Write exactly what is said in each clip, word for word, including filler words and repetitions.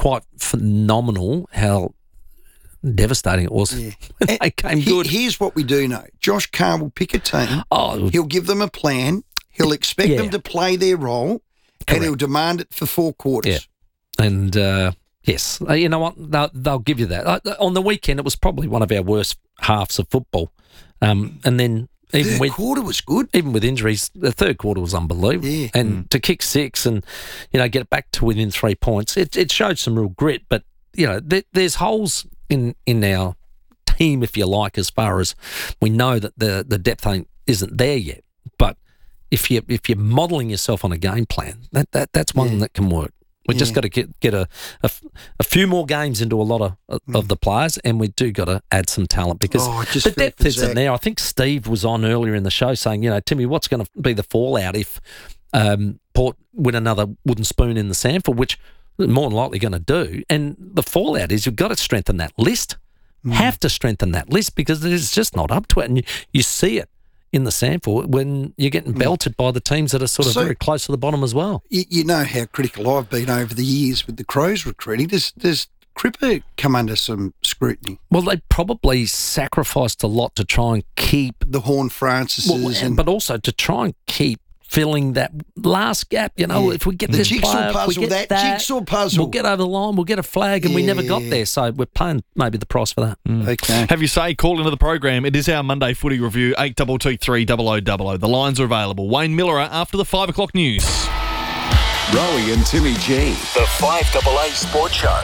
quite phenomenal how devastating it was Yeah. when they came He- good. Here's what we do know. Josh Carr will pick a team. Oh, He'll give them a plan. He'll expect Yeah. them to play their role, Correct. and he'll demand it for four quarters. Yeah. And uh, yes, uh, you know what? They'll, they'll give you that. Uh, on the weekend, it was probably one of our worst halves of football. Um, and then even Third with quarter was good. even with injuries, the third quarter was unbelievable. Yeah. And to kick six and you know get it back to within three points, it it showed some real grit. But you know, there, there's holes in in our team, if you like, as far as we know that the the depth ain't, isn't there yet. But if you if you're modelling yourself on a game plan, that, that that's one Yeah. that can work. We just Yeah. got to get get a, a f- a few more games into a lot of of Mm. the players, and we do got to add some talent because Oh, I just the feel depth for isn't Zach. there. I think Steve was on earlier in the show saying, you know, Timmy, what's going to be the fallout if um, Port win another wooden spoon in the Sanford, which they're more than likely going to do. And the fallout is you've got to strengthen that list. Mm. Have to strengthen that list because it's just not up to it, and you, you see it in the Sanford when you're getting belted by the teams that are sort of So- very close to the bottom as well. You, you know how critical I've been over the years with the Crows recruiting. Does, does Cripper come under some scrutiny? Well, they probably sacrificed a lot to try and keep, The Horn Francises well, and but also to try and keep filling that last gap. You know, Yeah. if we get The this jigsaw player, if we puzzle, get that jigsaw puzzle. we'll get over the line, we'll get a flag, and we never got Yeah. there. So we're paying maybe the price for that. Okay. Have you say, call into the program. It is our Monday footy review, eight two two three double oh double oh. The lines are available. Wayne Miller after the five o'clock news. Rowie and Timmy G. The five A A Sports Show.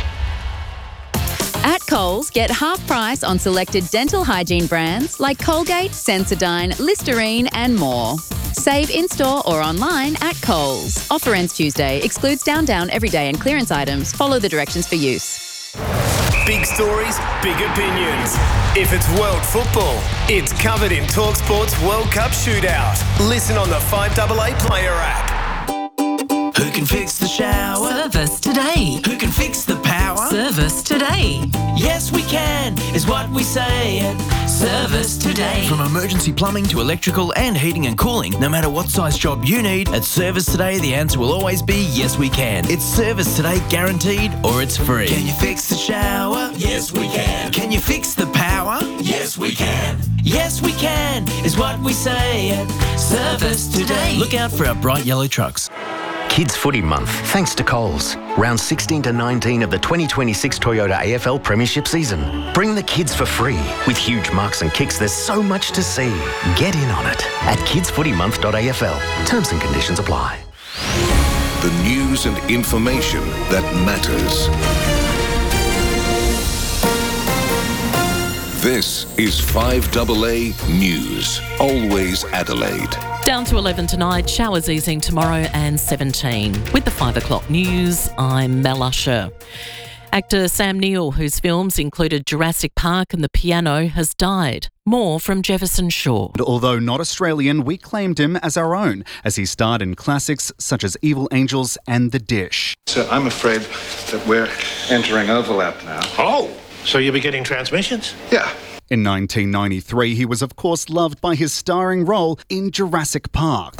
At Coles, get half price on selected dental hygiene brands like Colgate, Sensodyne, Listerine and more. Save in-store or online at Coles. Offer ends Tuesday. Excludes Down Down, Everyday and clearance items. Follow the directions for use. Big stories, big opinions. If it's world football, it's covered in TalkSport's World Cup Shootout. Listen on the five A A Player app. Who can fix the shower? Service today. Who can fix the power? Service today. Yes, we can, is what we say at Service Today. From emergency plumbing to electrical and heating and cooling, no matter what size job you need, at Service Today, the answer will always be yes, we can. It's Service Today guaranteed or it's free. Can you fix the shower? Yes, we can. Can you fix the power? Yes, we can. Yes, we can, is what we say at Service Today. Look out for our bright yellow trucks. Kids Footy Month, thanks to Coles. Round sixteen to nineteen of the twenty twenty-six Toyota A F L Premiership season. Bring the kids for free. With huge marks and kicks, there's so much to see. Get in on it at kids footy month dot A F L. Terms and conditions apply. The news and information that matters. This is five A A News. Always Adelaide. Down to eleven tonight, showers easing tomorrow and seventeen. With the five o'clock news, I'm Mel Usher. Actor Sam Neill, whose films included Jurassic Park and The Piano, has died. More from Jefferson Shaw. Although not Australian, we claimed him as our own, as he starred in classics such as Evil Angels and The Dish. So I'm afraid that we're entering overlap now. Oh, so you'll be getting transmissions? Yeah. In nineteen ninety-three, he was of course loved by his starring role in Jurassic Park.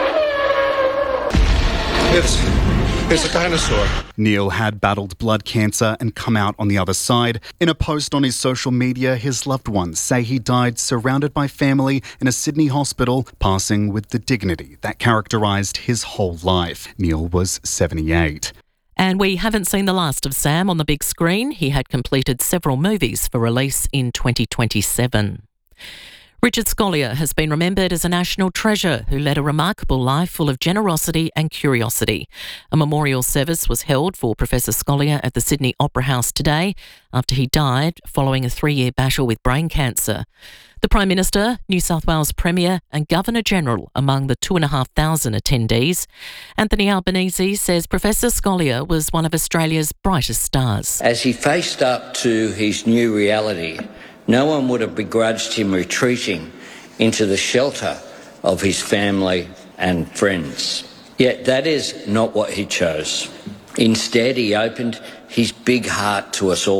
It's, it's a dinosaur. Neil had battled blood cancer and come out on the other side. In a post on his social media, his loved ones say he died surrounded by family in a Sydney hospital, passing with the dignity that characterised his whole life. Neil was seventy-eight. And we haven't seen the last of Sam on the big screen. He had completed several movies for release in twenty twenty-seven. Richard Scolyer has been remembered as a national treasure who led a remarkable life full of generosity and curiosity. A memorial service was held for Professor Scolyer at the Sydney Opera House today after he died following a three-year battle with brain cancer. The Prime Minister, New South Wales Premier and Governor-General among the two and a half thousand attendees. Anthony Albanese says Professor Scolyer was one of Australia's brightest stars. As he faced up to his new reality, no one would have begrudged him retreating into the shelter of his family and friends. Yet that is not what he chose. Instead, he opened his big heart to us all.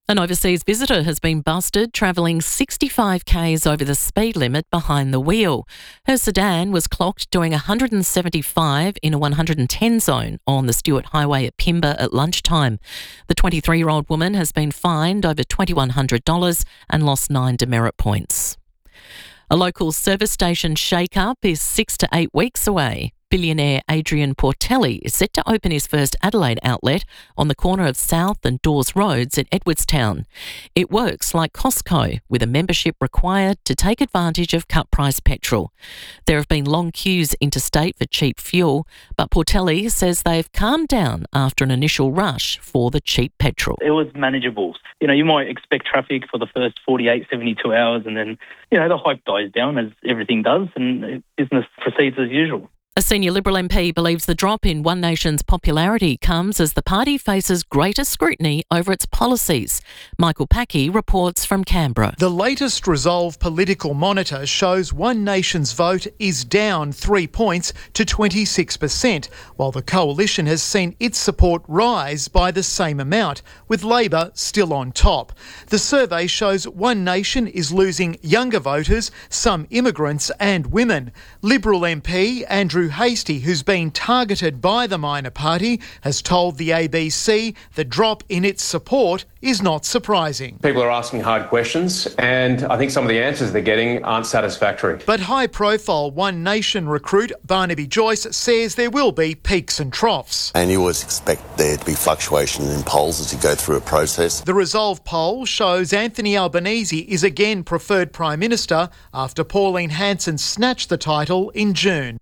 An overseas visitor has been busted travelling sixty-five kays over the speed limit behind the wheel. Her sedan was clocked doing one hundred seventy-five in a one hundred ten zone on the Stewart Highway at Pimba at lunchtime. The twenty-three-year-old woman has been fined over two thousand one hundred dollars and lost nine demerit points. A local service station shake-up is six to eight weeks away. Billionaire Adrian Portelli is set to open his first Adelaide outlet on the corner of South and Dawes Roads at Edwardstown. It works like Costco, with a membership required to take advantage of cut-price petrol. There have been long queues interstate for cheap fuel, but Portelli says they've calmed down after an initial rush for the cheap petrol. It was manageable. You know, you might expect traffic for the first forty-eight, seventy-two hours, and then, you know, the hype dies down as everything does, and business proceeds as usual. A senior Liberal M P believes the drop in One Nation's popularity comes as the party faces greater scrutiny over its policies. Michael Packey reports from Canberra. The latest Resolve political monitor shows One Nation's vote is down three points to twenty-six percent, while the coalition has seen its support rise by the same amount, with Labor still on top. The survey shows One Nation is losing younger voters, some immigrants and women. Liberal M P Andrew Hastie, who's been targeted by the minor party, has told the A B C the drop in its support is not surprising. People are asking hard questions, and I think some of the answers they're getting aren't satisfactory. But high-profile One Nation recruit Barnaby Joyce says there will be peaks and troughs. And you always expect there to be fluctuation in polls as you go through a process. The Resolve poll shows Anthony Albanese is again preferred Prime Minister after Pauline Hanson snatched the title in June.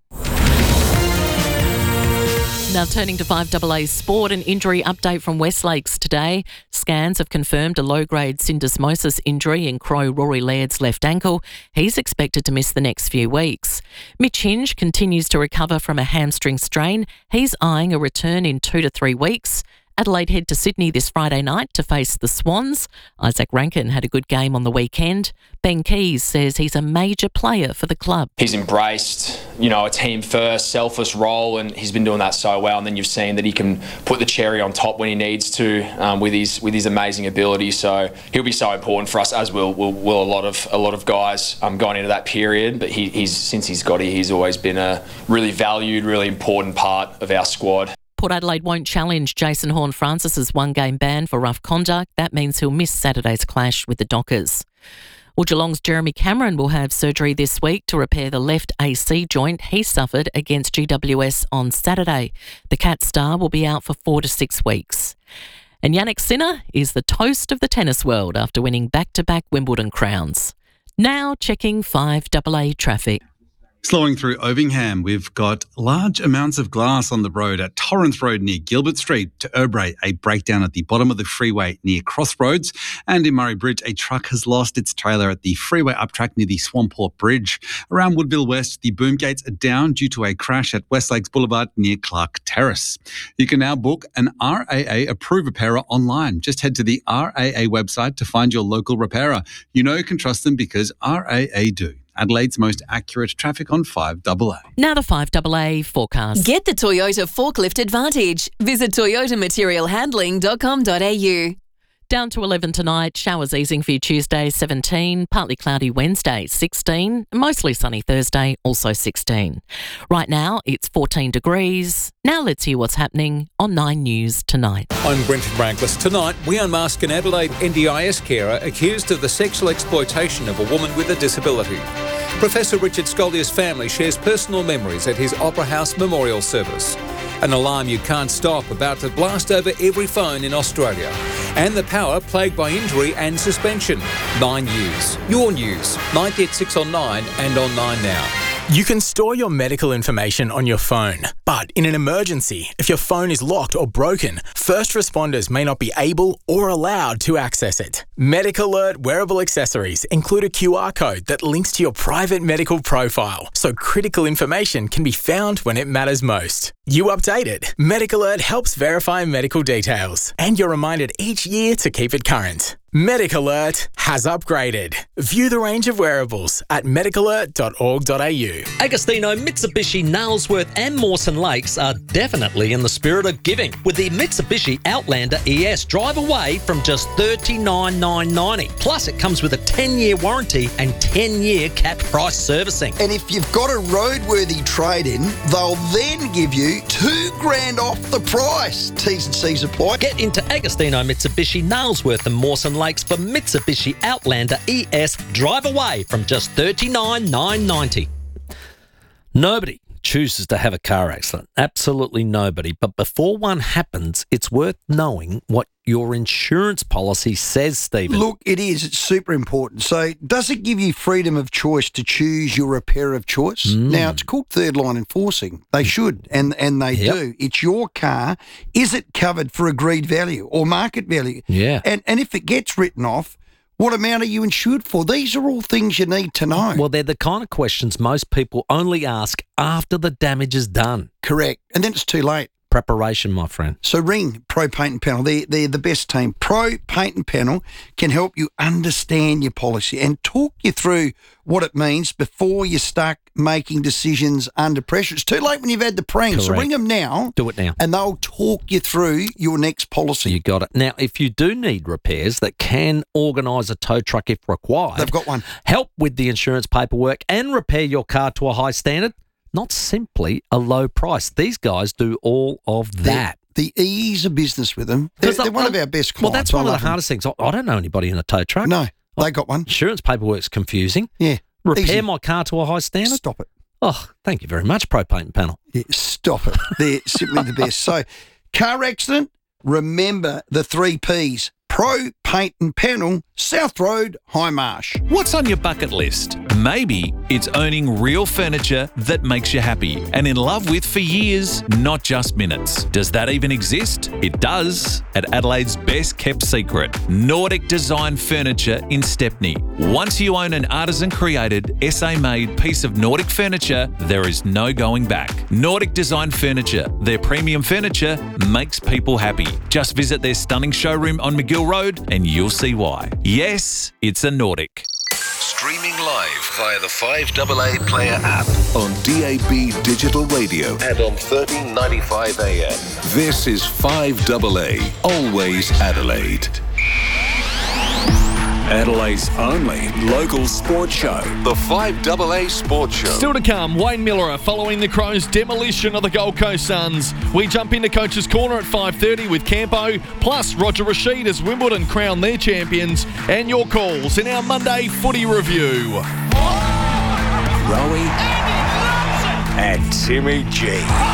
Now turning to five A A sport, an injury update from Westlakes today. Scans have confirmed a low-grade syndesmosis injury in Crow Rory Laird's left ankle. He's expected to miss the next few weeks. Mitch Hinge continues to recover from a hamstring strain. He's eyeing a return in two to three weeks. Adelaide head to Sydney this Friday night to face the Swans. Isaac Rankin had a good game on the weekend. Ben Keys says he's a major player for the club. He's embraced, you know, a team first, selfless role, and he's been doing that so well. And then you've seen that he can put the cherry on top when he needs to, um, with his with his amazing ability. So he'll be so important for us, as will will, will a lot of a lot of guys um, going into that period. But he, he's since he's got here, he's always been a really valued, really important part of our squad. Port Adelaide won't challenge Jason Horne-Francis's one-game ban for rough conduct. That means he'll miss Saturday's clash with the Dockers. Well, Geelong's Jeremy Cameron will have surgery this week to repair the left A C joint he suffered against G W S on Saturday. The Cat star will be out for four to six weeks. And Yannick Sinner is the toast of the tennis world after winning back-to-back Wimbledon crowns. Now checking five A A traffic. Slowing through Ovingham, we've got large amounts of glass on the road at Torrance Road near Gilbert Street to Urbray, a breakdown at the bottom of the freeway near Crossroads, and in Murray Bridge, a truck has lost its trailer at the freeway uptrack near the Swamport Bridge. Around Woodville West, the boom gates are down due to a crash at Westlakes Boulevard near Clark Terrace. You can now book an R A A approved repairer online. Just head to the R A A website to find your local repairer. You know you can trust them because R A A do. Adelaide's most accurate traffic on five A A. Now the five A A forecast. Get the Toyota Forklift Advantage. Visit toyota material handling dot com dot a u. Down to eleven tonight, showers easing for you Tuesday, seventeen, partly cloudy Wednesday, sixteen, mostly sunny Thursday, also sixteen. Right now, it's fourteen degrees. Now let's hear what's happening on Nine News tonight. I'm Brenton Branckless. Tonight, we unmask an Adelaide N D I S carer accused of the sexual exploitation of a woman with a disability. Professor Richard Scolier's family shares personal memories at his Opera House memorial service. An alarm you can't stop about to blast over every phone in Australia. And the power plagued by injury and suspension. Nine News. Your news. ninety at six on Nine and on Nine Now. You can store your medical information on your phone, but in an emergency, if your phone is locked or broken, first responders may not be able or allowed to access it. MedicAlert wearable accessories include a Q R code that links to your private medical profile, so critical information can be found when it matters most. You updated. Medical Alert helps verify medical details, and you're reminded each year to keep it current. Medical Alert has upgraded. View the range of wearables at medical alert dot org dot a u. Agostino, Mitsubishi, Nailsworth and Mawson Lakes are definitely in the spirit of giving with the Mitsubishi Outlander E S. Drive away from just thirty-nine thousand nine hundred ninety dollars. Plus, it comes with a ten-year warranty and ten-year capped price servicing. And if you've got a roadworthy trade-in, they'll then give you two grand off the price. T's and C's apply. Get into Agostino, Mitsubishi, Nailsworth and Mawson Lakes for Mitsubishi Outlander E S. Drive away from just thirty-nine thousand nine hundred ninety dollars. Nobody chooses to have a car accident. Absolutely nobody. But before one happens, it's worth knowing what your insurance policy says, Stephen. Look, it is. It's super important. So does it give you freedom of choice to choose your repair of choice? Mm. Now, it's called third line enforcing. They should, and, and they Yep. do. It's your car. Is it covered for agreed value or market value? Yeah. And, and if it gets written off, what amount are you insured for? These are all things you need to know. Well, they're the kind of questions most people only ask after the damage is done. Correct. And then it's too late. Preparation, my friend. So ring Pro Paint and Panel. They're, they're the best team. Pro Paint and Panel can help you understand your policy and talk you through what it means before you start making decisions under pressure. It's too late when you've had the prank. So Correct. ring them now. Do it now. And they'll talk you through your next policy. You got it. Now, if you do need repairs that can organise a tow truck if required, They've got one. Help with the insurance paperwork and repair your car to a high standard, not simply a low price. These guys do all of that. The, the ease of business with them. They're, they're one of our best clients. Well, that's I one of the love them. hardest things. I, I don't know anybody in a tow truck. No, they got one. Insurance paperwork's confusing. Yeah. Repair easy. my car to a high standard. Stop it. Oh, thank you very much, Pro Paint and Panel. Yeah, stop it. They're simply the best. So, car accident, remember the three Ps. Pro Paint and Panel, South Road, High Marsh. What's on your bucket list? Maybe it's owning real furniture that makes you happy and in love with for years, not just minutes. Does that even exist? It does at Adelaide's best kept secret, Nordic Design Furniture in Stepney. Once you own an artisan created, S A made piece of Nordic furniture, there is no going back. Nordic Design Furniture, their premium furniture makes people happy. Just visit their stunning showroom on McGill Road and you'll see why. Yes, it's a Nordic. Streaming live via the five A A Player app on D A B Digital Radio and on thirteen ninety-five A M. This is five A A, always Adelaide. Adelaide's only local sports show. The five A A Sports Show. Still to come, Wayne Miller following the Crows' demolition of the Gold Coast Suns. We jump into Coach's Corner at five thirty with Campo, plus Roger Rashid as Wimbledon crown their champions, and your calls in our Monday footy review. Rowie and Timmy G.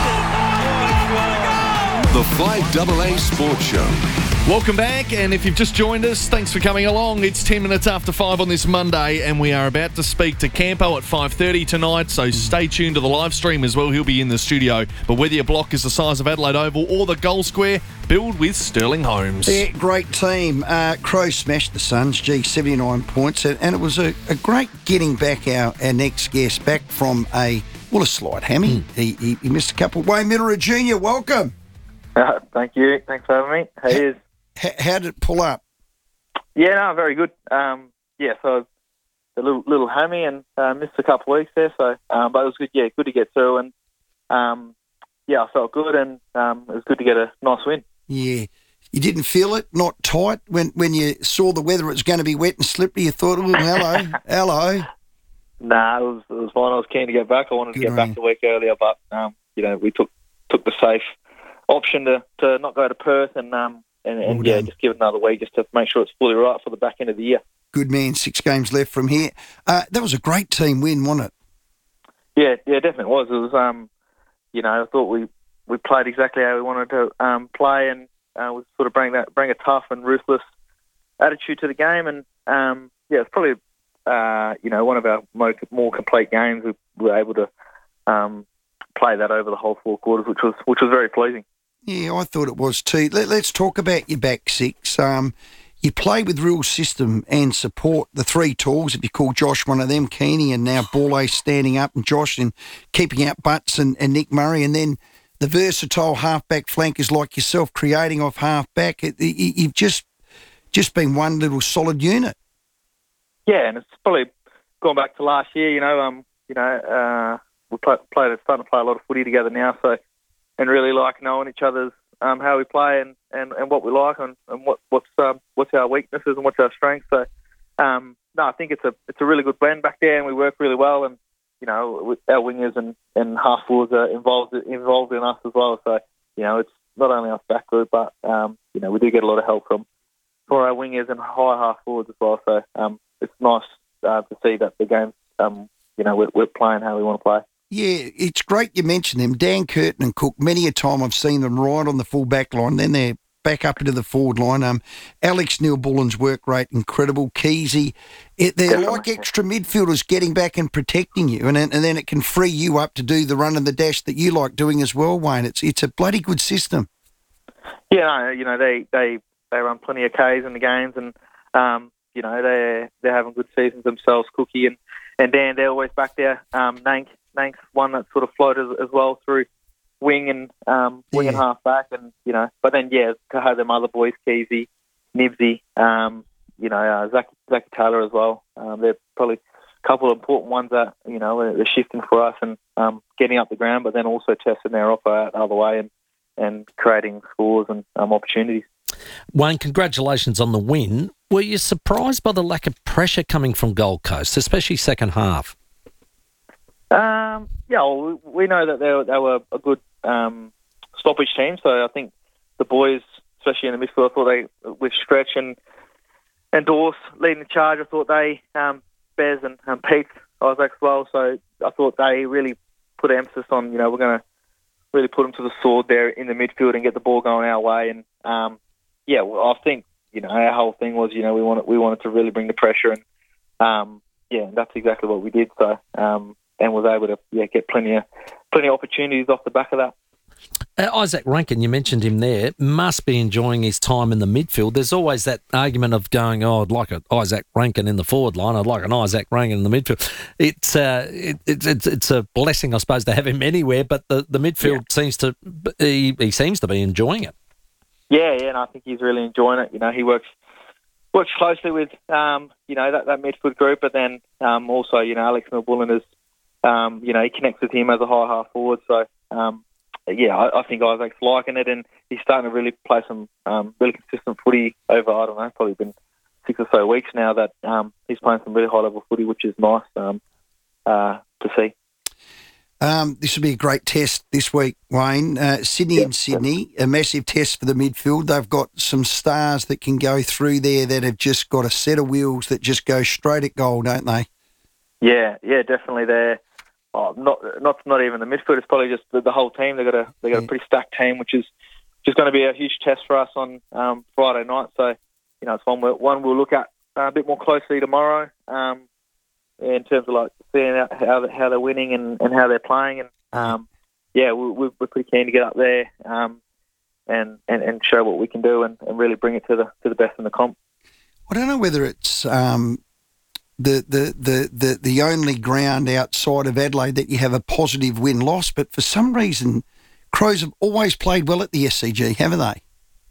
The five A A Sports Show. Welcome back, and if you've just joined us, thanks for coming along. It's ten minutes after five on this Monday, and we are about to speak to Campo at five thirty tonight, so stay tuned to the live stream as well. He'll be in the studio. But whether your block is the size of Adelaide Oval or the goal square, build with Sterling Homes. Yeah, great team. Uh, Crows smashed the Suns, gee, seventy-nine points, and, and it was a, a great getting back our, our next guest back from a, well, a slight hammy. Mm. He, he, he missed a couple. Wayne Miller Junior, welcome. Uh, thank you. Thanks for having me. How is? How, how did it pull up? Yeah, no, very good. Um, yeah, so a little little hammy and uh, missed a couple of weeks there, so um, but it was good. Yeah, good to get through, and um, yeah, I felt good, and um, it was good to get a nice win. Yeah, you didn't feel it, not tight when when you saw the weather. It was going to be wet and slippery. You thought, oh, hello, hello. Nah, it was it was fine. I was keen to get back. I wanted Good to get on back a week earlier, but um, you know, we took took the safe option to, to not go to Perth and um. And, and yeah, just give it another week just to make sure it's fully right for the back end of the year. Good man, six games left from here. Uh, that was a great team win, wasn't it? Yeah, yeah, definitely was. It was, um, you know, I thought we, we played exactly how we wanted to um, play, and uh, we sort of bring that bring a tough and ruthless attitude to the game. And um, yeah, it's probably uh, you know one of our more, more complete games. We were able to um, play that over the whole four quarters, which was which was very pleasing. Yeah, I thought it was too. Let, let's talk about your back six. Um, you play with real system and support. The three tools, if you call Josh one of them, Keeney, and now Borlase standing up, and Josh and keeping out Butts and, and Nick Murray, and then the versatile halfback flankers like yourself creating off halfback. It, it, you've just just been one little solid unit. Yeah, and it's probably gone back to last year. You know, um, you know, uh, we play, played starting to play a lot of footy together now, so and really like knowing each other's um, how we play and, and, and what we like and, and what what's um, what's our weaknesses and what's our strengths. So, um, no, I think it's a it's a really good blend back there, and we work really well. And you know, with our wingers and, and half forwards are involved involved in us as well. So, you know, it's not only us back group, but um, you know, we do get a lot of help from for our wingers and high half forwards as well. So, um, it's nice uh, to see that the games, um, you know, we're, we're playing how we want to play. Yeah, it's great you mentioned them. Dan Curtin and Cook, many a time I've seen them right on the full back line. Then they're back up into the forward line. Um, Alex Neil-Bullen's work rate, incredible. Keezy, it, they're Definitely. like extra midfielders getting back and protecting you. And then, and then it can free you up to do the run and the dash that you like doing as well, Wayne. It's it's a bloody good system. Yeah, no, you know, they, they, they run plenty of Ks in the games and, um, you know, they're, they're having good seasons themselves, Cookie and, and Dan, they're always back there. Um, Nank, Nank's one that sort of floated as well through wing and um, wing yeah. and half back, and you know. But then yeah, to have them other boys, Keezy, Nibsy, um, you know, uh, Zach, Zach Taylor as well. Um, they're probably a couple of important ones that you know they're shifting for us and um, getting up the ground, but then also testing their offer out the other way and and creating scores and um, opportunities. Wayne, congratulations on the win. Were you surprised by the lack of pressure coming from Gold Coast, especially second half? Um, yeah, well, we know that they were, they were a good um, stoppage team, so I think the boys, especially in the midfield, I thought they, with Stretch and, and Dorse leading the charge, I thought they, um, Bez and um, Pete, Isaac as well, so I thought they really put emphasis on, you know, we're going to really put them to the sword there in the midfield and get the ball going our way, and um, yeah, well, I think, you know, our whole thing was, you know, we wanted, we wanted to really bring the pressure, and um, yeah, that's exactly what we did, so... Um, and was able to yeah, get plenty of plenty of opportunities off the back of that. Uh, Isaac Rankin, you mentioned him there, must be enjoying his time in the midfield. There's always that argument of going, oh, I'd like an Isaac Rankin in the forward line, I'd like an Isaac Rankin in the midfield. It's uh, it, it's it's it's a blessing, I suppose, to have him anywhere, but the, the midfield yeah. seems to he, he seems to be enjoying it. Yeah, yeah, and I think he's really enjoying it. You know, he works works closely with um, you know that, that midfield group, but then um, also you know Alex Neil-Bullen is. Um, you know, he connects with him as a high half forward. So, um, yeah, I, I think Isaac's liking it, and he's starting to really play some um, really consistent footy over, I don't know, probably been six or so weeks now that um, he's playing some really high-level footy, which is nice um, uh, to see. Um, this will be a great test this week, Wayne. Uh, Sydney yeah. and Sydney, a massive test for the midfield. They've got some stars that can go through there that have just got a set of wheels that just go straight at goal, don't they? Yeah, yeah, definitely. They're oh, not not not even the midfield. It's probably just the, the whole team. They've got a they got yeah. a pretty stacked team, which is just going to be a huge test for us on um, Friday night. So, you know, it's one we'll, one we'll look at a bit more closely tomorrow um, in terms of like seeing how how, how they're winning and, and how they're playing. And um, yeah, we're, we're pretty keen to get up there um, and, and and show what we can do and, and really bring it to the to the best in the comp. I don't know whether it's. Um The, the, the, the, the only ground outside of Adelaide that you have a positive win-loss, but for some reason, Crows have always played well at the S C G, haven't they?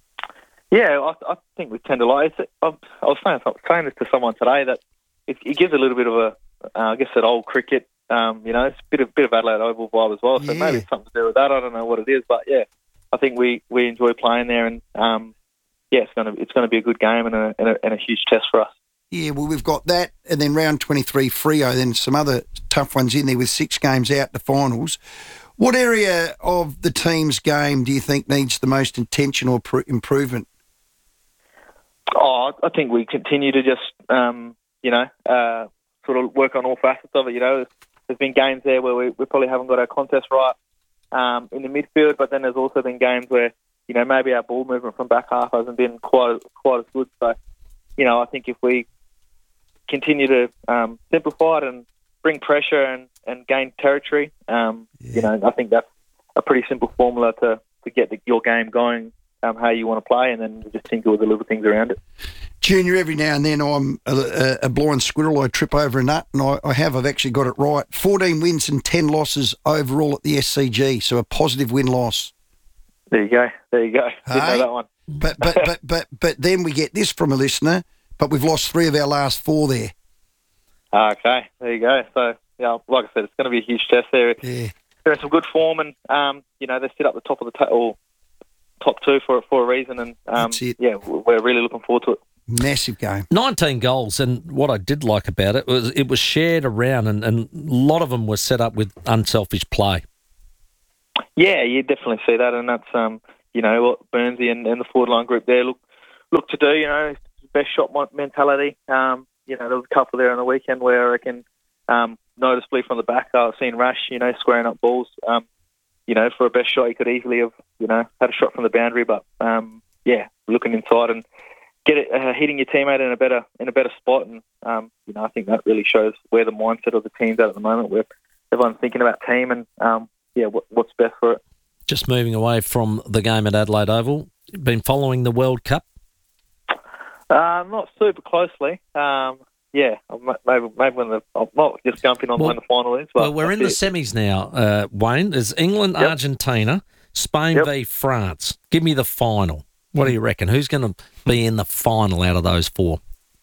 Yeah, I, I think we tend to like it. I was saying, saying this to someone today that it, it gives a little bit of a, uh, I guess, that old cricket, um, you know, it's a bit of, bit of Adelaide Oval vibe as well, so yeah. maybe it's something to do with that. I don't know what it is, but yeah, I think we, we enjoy playing there, and um, yeah, it's going to it's going to be a good game and a, and a, and a huge test for us. Yeah, well, we've got that, and then round twenty-three, Freo, then some other tough ones in there with six games out to finals. What area of the team's game do you think needs the most intentional pr- improvement? Oh, I think we continue to just, um, you know, uh, sort of work on all facets of it. You know, there's, there's been games there where we, we probably haven't got our contest right um, in the midfield, but then there's also been games where, you know, maybe our ball movement from back half hasn't been quite quite as good. So, you know, I think if we continue to um, simplify it and bring pressure and, and gain territory, um, yeah. you know, I think that's a pretty simple formula to, to get the, your game going, um, how you want to play, and then just tinker with the little things around it. Junior, every now and then I'm a, a, a blind squirrel. I trip over a nut, and I, I have. I've actually got it right. fourteen wins and ten losses overall at the S C G, so a positive win-loss. There you go. There you go. Didn't Hey? know that one. But, but, but, but, but then we get this from a listener, but we've lost three of our last four there. Okay, there you go. So, yeah, like I said, it's going to be a huge test there. Yeah. They're in some good form, and um, you know they sit up the top of the ta- or top two for for a reason, and um, That's it. yeah, we're really looking forward to it. Massive game. nineteen goals, and what I did like about it was it was shared around, and, and a lot of them were set up with unselfish play. Yeah, you definitely see that, and that's um, you know what Burnsy and, and the forward line group there look look to do. You know, best shot mentality. Um, you know, there was a couple there on the weekend where I reckon. Um, noticeably from the back, I've seen Rash, you know, squaring up balls. Um, you know, for a best shot, he could easily have, you know, had a shot from the boundary. But um, yeah, looking inside and get it, uh, hitting your teammate in a better in a better spot, and um, you know, I think that really shows where the mindset of the team's at at the moment, where everyone's thinking about team and um, yeah, what, what's best for it. Just moving away from the game at Adelaide Oval, been following the World Cup? Uh, not super closely. Um, Yeah, maybe maybe when the I'm not just jumping on Well- when the final is. But Well, we're in the that's it. semis now, uh, Wayne. There's England, Yep. Argentina, Spain Yep. v France. Give me the final. What do you reckon? Who's going to be in the final out of those four?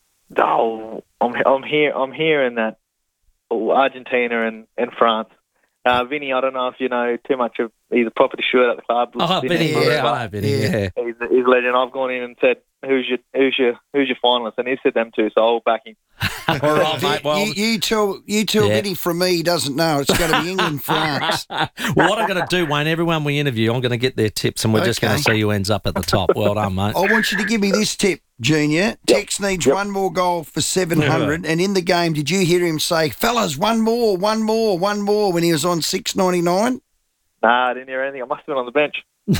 Oh, I'm I'm here. I'm hearing that oh, Argentina and, and France. Uh, Vinny, I don't know if you know too much of. He's a property steward at the club. Oh, Vinny, yeah, I know Vinny, yeah. He's, he's a legend. I've gone in and said, "Who's your who's your who's your finalist?" And he said them two, so I'll back him. All right, mate. Well, you, you tell you tell Yeah. Vinny from me he doesn't know. It's going to be England, France. well, what I'm going to do, Wayne, everyone we interview, I'm going to get their tips, and we're just going to Okay. see who ends up at the top. Well done, mate. I want you to give me this tip, Junior. Tex needs one more goal for seven hundred. And in the game, did you hear him say, fellas, one more, one more, one more when he was on six ninety-nine? Nah, I didn't hear anything. I must have been on the bench.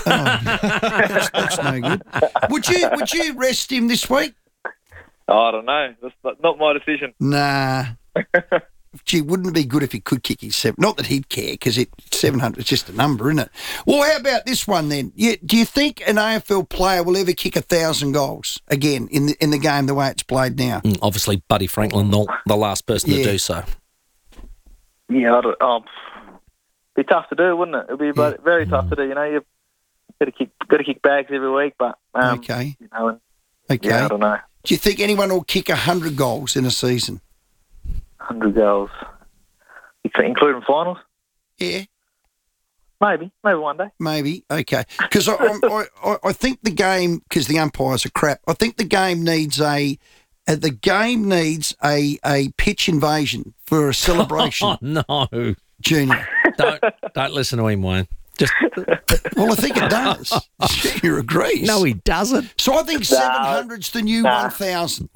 that's, that's no good. Would you would you rest him this week? Oh, I don't know. That's not, not my decision. Nah. Gee, wouldn't it be good if he could kick his seven? Not that he'd care, because seven hundred is just a number, isn't it? Well, how about this one then? You, do you think an A F L player will ever kick a thousand goals again in the in the game the way it's played now? Mm, Obviously, Buddy Franklin, the, the last person Yeah. to do so. Yeah, I don't, oh, be tough to do, wouldn't it? It'd be very, very tough to do. You know, you've got to kick, got to kick bags every week, but um, Okay. you know, and, Okay. yeah, I don't know. Do you think anyone will kick a hundred goals in a season? Hundred goals, including finals. Yeah. Maybe, maybe one day. Maybe. Okay. Because I, I'm- I, I, I think the game, because the umpires are crap, I think the game needs a, uh, the game needs a, a pitch invasion for a celebration. Oh, no. Junior. Don't, don't listen to him, Wayne. Just Well, I think it does. Junior agrees. No, he doesn't. So I think seven hundred's the new Nah. one thousand.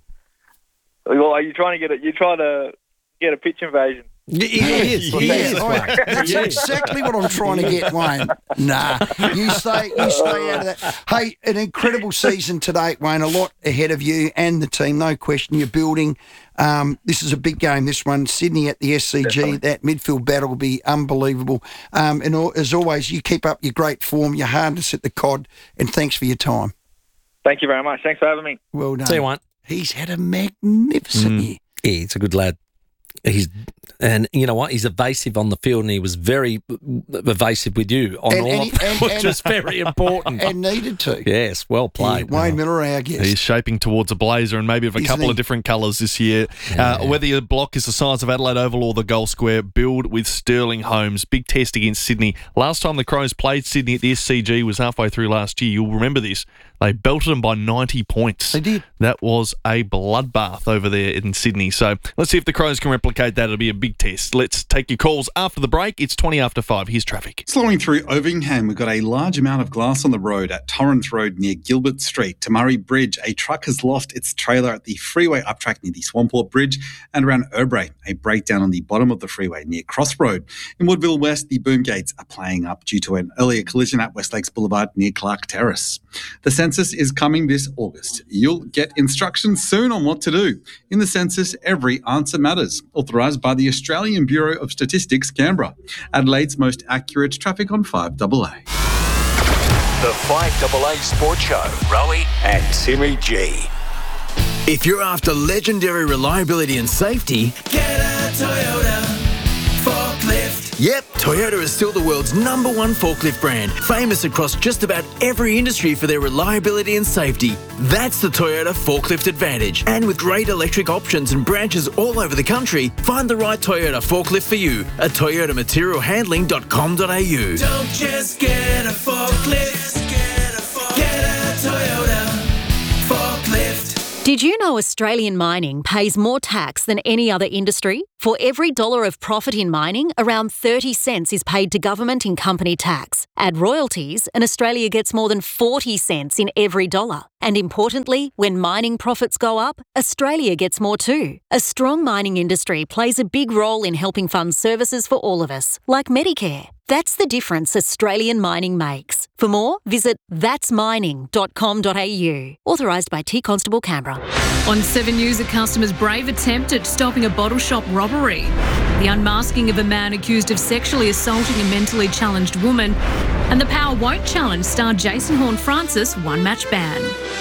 Well, are you trying to get it? You trying to get a pitch invasion? He is. He Yeah, is. I- that's Yeah. exactly what I'm trying to get, Wayne. Nah, you stay, you stay out of that. Hey, an incredible season to date, Wayne. A lot ahead of you and the team, no question. You're building. Um, this is a big game. This one, Sydney at the S C G. Definitely. That midfield battle will be unbelievable. Um, and al- as always, you keep up your great form, your hardness at the cod, and thanks for your time. Thank you very much. Thanks for having me. Well done. See you, Wayne. He's had a magnificent year. Yeah, he's a good lad. He's and you know what? He's evasive on the field, and he was very evasive with you on And- all and of he- them, and- which and- was very important. And needed to. Yes, well played. Yeah, Wayne Miller, our guest. He's shaping towards a blazer and maybe of a Isn't couple he? of different colours this year. Uh, whether your block is the size of Adelaide Oval or the goal square, build with Sterling Homes. Big test against Sydney. Last time the Crows played Sydney at the S C G was halfway through last year. You'll remember this. They belted them by ninety points. They did. That was a bloodbath over there in Sydney. So let's see if the Crows can replicate that. It'll be a big test. Let's take your calls after the break. It's twenty after five. Here's traffic. Slowing through Ovingham, we've got a large amount of glass on the road at Torrens Road near Gilbert Street. To Murray Bridge, a truck has lost its trailer at the freeway uptrack near the Swamport Bridge, and around Obrey, a breakdown on the bottom of the freeway near Cross Road. In Woodville West, the boom gates are playing up due to an earlier collision at West Lakes Boulevard near Clark Terrace. The census is coming this August. You'll get instructions soon on what to do. In the census, every answer matters. Authorised by the Australian Bureau of Statistics, Canberra. Adelaide's most accurate traffic on five A A. The five A A Sports Show. Rowie and Timmy G. If you're after legendary reliability and safety, get a Toyota forklift. Yep, Toyota is still the world's number one forklift brand, famous across just about every industry for their reliability and safety. That's the Toyota Forklift Advantage. And with great electric options and branches all over the country, find the right Toyota forklift for you at toyota material handling dot com dot a u. Don't just get a forklift, get a, forklift. Get a Toyota forklift. Did you know Australian mining pays more tax than any other industry? For every dollar of profit in mining, around thirty cents is paid to government in company tax. Add royalties, and Australia gets more than forty cents in every dollar. And importantly, when mining profits go up, Australia gets more too. A strong mining industry plays a big role in helping fund services for all of us, like Medicare. That's the difference Australian mining makes. For more, visit thats mining dot com dot a u. Authorised by T Constable Canberra. On seven News, a customer's brave attempt at stopping a bottle shop robbery. The unmasking of a man accused of sexually assaulting a mentally challenged woman. And The Power Won't Challenge star Jason Horne-Francis one-match ban.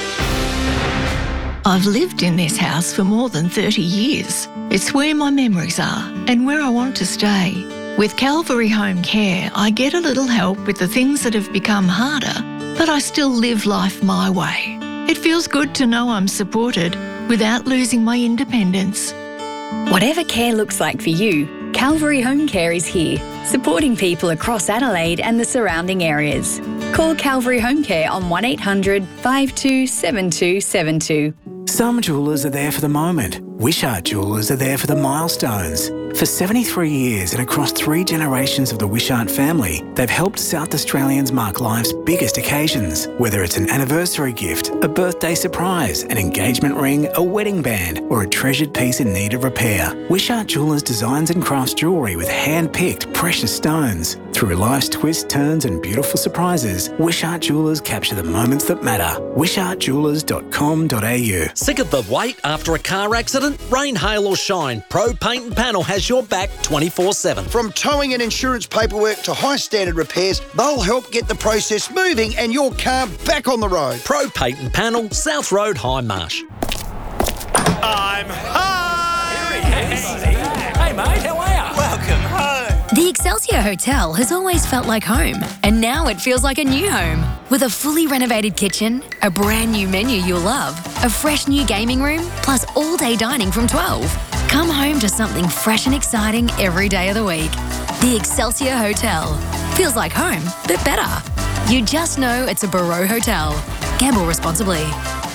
I've lived in this house for more than thirty years. It's where my memories are and where I want to stay. With Calvary Home Care, I get a little help with the things that have become harder, but I still live life my way. It feels good to know I'm supported without losing my independence. Whatever care looks like for you, Calvary Home Care is here, supporting people across Adelaide and the surrounding areas. Call Calvary Home Care on one eight hundred five two seven two seven two. Some jewellers are there for the moment. Wishart Jewellers are there for the milestones. For seventy-three years and across three generations of the Wishart family, they've helped South Australians mark life's biggest occasions. Whether it's an anniversary gift, a birthday surprise, an engagement ring, a wedding band, or a treasured piece in need of repair, Wishart Jewellers designs and crafts jewellery with hand-picked precious stones. Through life's twists, turns and beautiful surprises, Wishart Jewellers capture the moments that matter. wishart jewellers dot com dot a u. Sick of the wait after a car accident? Rain, hail or shine, Pro Paint and Panel has your back twenty-four seven. From towing and insurance paperwork to high standard repairs, they'll help get the process moving and your car back on the road. Pro Paint and Panel, South Road, Hindmarsh. I'm home! Here he is. Hey mate, how are you? Welcome home. The Excelsior Hotel has always felt like home, and now it feels like a new home. With a fully renovated kitchen, a brand new menu you'll love, a fresh new gaming room, plus all-day dining from twelve. Come home to something fresh and exciting every day of the week. The Excelsior Hotel. Feels like home, but better. You just know it's a Barreau Hotel. Gamble responsibly.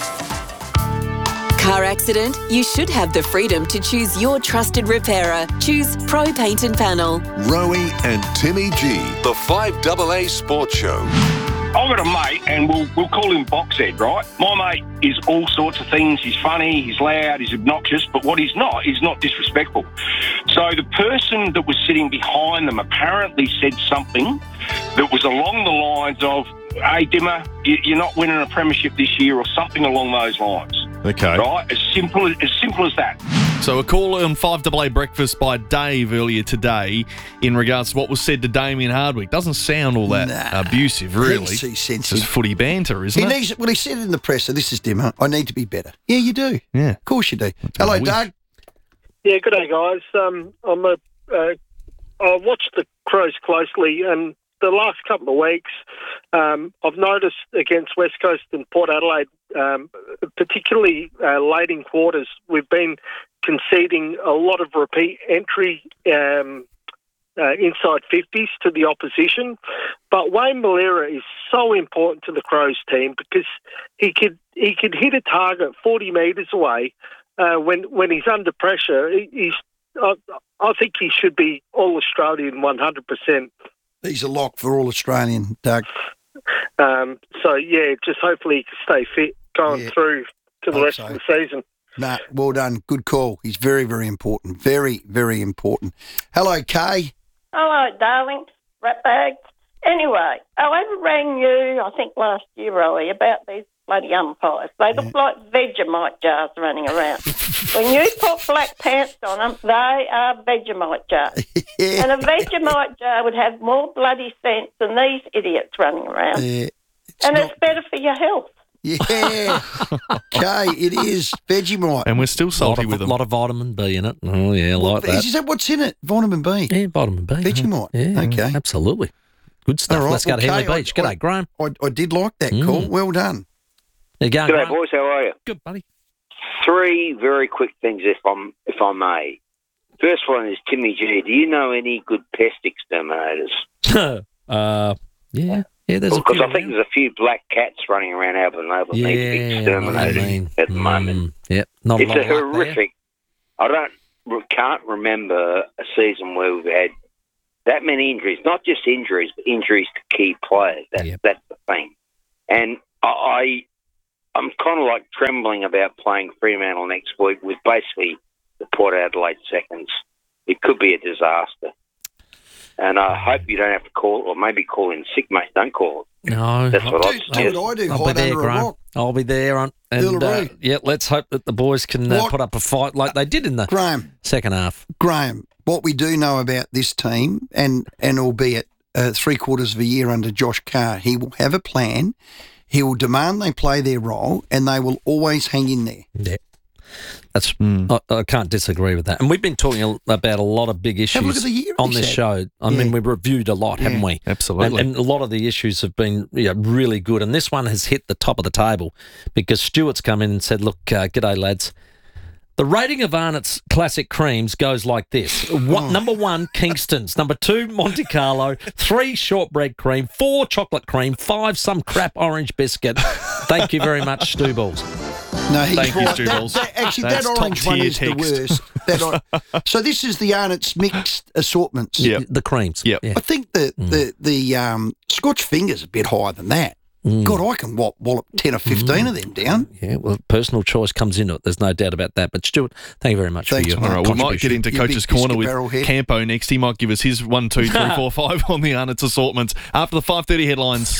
Car accident? You should have the freedom to choose your trusted repairer. Choose Pro Paint and Panel. Rowie and Timmy G, the five A A Sports Show. I've got a mate, and we'll we'll call him Boxhead, right? My mate is all sorts of things. He's funny, he's loud, he's obnoxious, but what he's not, he's not disrespectful. So the person that was sitting behind them apparently said something that was along the lines of, hey, Dimmer, you're not winning a premiership this year, or something along those lines. Okay. Right? As simple as, as simple as that. So a call on five A A Breakfast by Dave earlier today in regards to what was said to Damien Hardwick. Doesn't sound all that nah, abusive, really. He's sensitive. It's footy banter, isn't he it? Needs, well, he said in the presser, this is Dimmer, I need to be better. Yeah, you do. Yeah. Of course you do. That's Hello, Doug. Yeah, good day, guys. Um, I'm a, uh, I watched the Crows closely, and the last couple of weeks, um, I've noticed against West Coast and Port Adelaide, um, particularly uh, late in quarters, we've been conceding a lot of repeat entry um, uh, inside fifties to the opposition. But Wayne Malera is so important to the Crows team because he could he could hit a target forty metres away uh, when when he's under pressure. He, he's I, I think he should be All-Australian one hundred percent. He's a lock for All-Australian, Doug. Um, so, yeah, just hopefully he can stay fit going yeah, through to the rest so. of the season. Nah, well done. Good call. He's very, very important. Very, very important. Hello, Kay. Hello, darling. Rat bag. Anyway, I rang you, I think last year, Rowie, about these bloody umpires. They look yeah. like Vegemite jars running around. When you put black pants on them, they are Vegemite jars. yeah. And a Vegemite jar would have more bloody sense than these idiots running around. Yeah. It's and not... it's better for your health. Yeah. Okay, it is Vegemite. And we're still salty lot of, with them. A lot of vitamin B in it. Oh, yeah, like that. Is that what's in it? Vitamin B? Yeah, vitamin B. Vegemite? Yeah, Okay. absolutely. Good stuff. All right, Let's go to okay, Henley Beach. I- G'day, Graham. I, I did like that Mm. call. Well done. There you go, G'day, Graham. boys. How are you? Good, buddy. Three very quick things, if I'm if I may. First one is Timmy G. Do you know any good pest exterminators? uh, yeah, yeah. There's a Because few I think around. there's a few black cats running around Albert Noble that need to be Yeah, exterminated I mean, at the moment. Yep, not It's a lot a of luck there. horrific. I don't can't remember a season where we've had that many injuries. Not just injuries, but injuries to key players. That's that's the thing. And I, I I'm kind of like trembling about playing Fremantle next week with basically the Port Adelaide seconds. It could be a disaster. And I hope you don't have to call, or maybe call in sick, mate. Don't call it. No, That's what I'll, I'd suggest. I do, I'll be hide there, under a Graham. rock. I'll be there on, and uh, Uluru. yeah, let's hope that the boys can uh, What- put up a fight like they did in the Graham. second half. Graham, what we do know about this team, and, and albeit uh, three quarters of a year under Josh Carr, he will have a plan. He will demand they play their role, and they will always hang in there. Yeah. That's I, I can't disagree with that. And we've been talking a- about a lot of big Have a look issues at the year on he's this had. show. I Yeah. mean, we've reviewed a lot, haven't Yeah, we? absolutely. And, and a lot of the issues have been yeah, really good. And this one has hit the top of the table because Stuart's come in and said, look, uh, g'day, lads. The rating of Arnott's classic creams goes like this. One, number one, Kingston's. Number two, Monte Carlo. Three, shortbread cream. Four, chocolate cream. Five, some crap orange biscuit. Thank you very much, Stu Balls. No, he's Thank you, right. Stu That- Balls. that- actually, That's that orange one top-tier is the text. worst. That or- so this is the Arnott's mixed assortments. Yeah, the creams. Yep. Yeah. I think the the the um, Scotch finger's a bit higher than that. Mm. God, I can wallop, wallop ten or fifteen of them down. Yeah, well, personal choice comes into it. There's no doubt about that. But Stuart, thank you very much Thanks, for your mate. All right, we might contribution. get into You Coach's big Corner biscuit with barrel head. Campo next. He might give us his one, two, three, four, five on the Arnott's assortments after the five thirty headlines.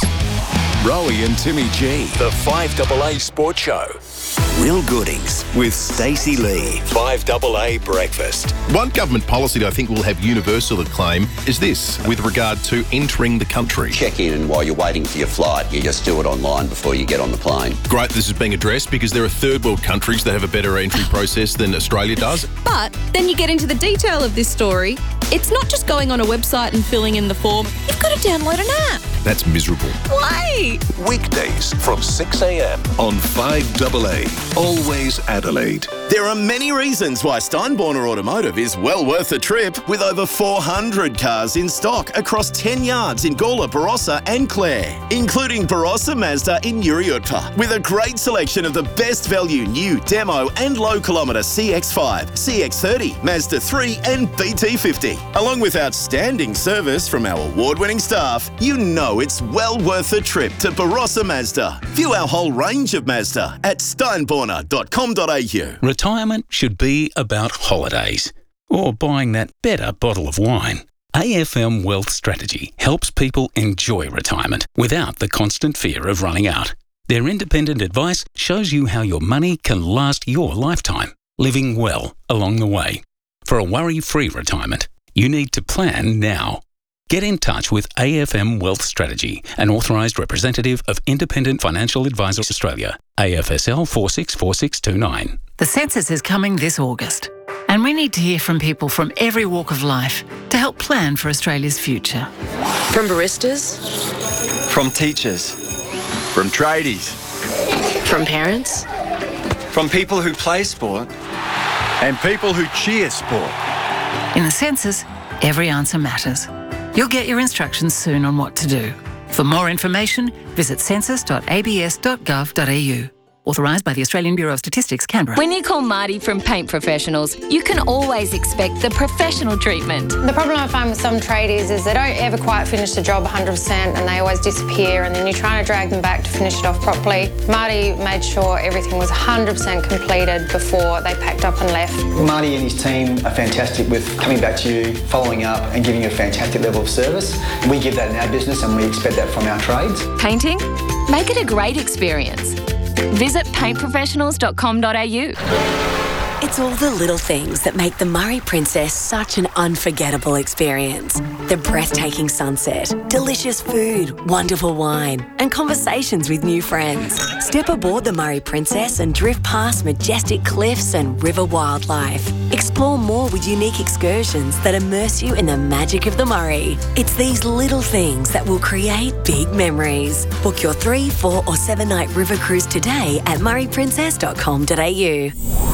Rowie and Timmy G. The five A A Sports Show. Real Goodings with Stacey Lee. five A A Breakfast. One government policy that I think will have universal acclaim is this, with regard to entering the country. Check in, and while you're waiting for your flight, you just do it online before you get on the plane. Great this is being addressed because there are third world countries that have a better entry process than Australia does. But then you get into the detail of this story. It's not just going on a website and filling in the form. You've got to download an app. That's miserable. Why? Weekdays from six a.m. on five A A. Always Adelaide. There are many reasons why Steinborner Automotive is well worth a trip, with over four hundred cars in stock across ten yards in Gawler, Barossa and Clare, including Barossa Mazda in Uriutpa, with a great selection of the best value new demo and low kilometre C X five, C X thirty, Mazda three and B T fifty. Along with outstanding service from our award-winning staff, you know it's well worth a trip to Barossa Mazda. View our whole range of Mazda at steinborner dot com dot a u. Retirement should be about holidays or buying that better bottle of wine. A F M Wealth Strategy helps people enjoy retirement without the constant fear of running out. Their independent advice shows you how your money can last your lifetime, living well along the way. For a worry-free retirement, you need to plan now. Get in touch with A F M Wealth Strategy, an authorised representative of Independent Financial Advisors Australia, A F S L four six four six two nine. The census is coming this August, and we need to hear from people from every walk of life to help plan for Australia's future. From baristas, From teachers, from tradies, from parents, from people who play sport, and people who cheer sport. In the census, every answer matters. You'll get your instructions soon on what to do. For more information, visit census dot a b s dot gov dot a u. Authorised by the Australian Bureau of Statistics, Canberra. When you call Marty from Paint Professionals, you can always expect the professional treatment. The problem I find with some tradies is they don't ever quite finish the job one hundred percent and they always disappear, and then you're trying to drag them back to finish it off properly. Marty made sure everything was one hundred percent completed before they packed up and left. Marty and his team are fantastic with coming back to you, following up and giving you a fantastic level of service. We give that in our business and we expect that from our trades. Painting? Make it a great experience. Visit paint professionals dot com dot a u. It's all the little things that make the Murray Princess such an unforgettable experience. The breathtaking sunset, delicious food, wonderful wine, and conversations with new friends. Step aboard the Murray Princess and drift past majestic cliffs and river wildlife. Explore more with unique excursions that immerse you in the magic of the Murray. It's these little things that will create big memories. Book your three, four, or seven night river cruise today at murray princess dot com dot a u.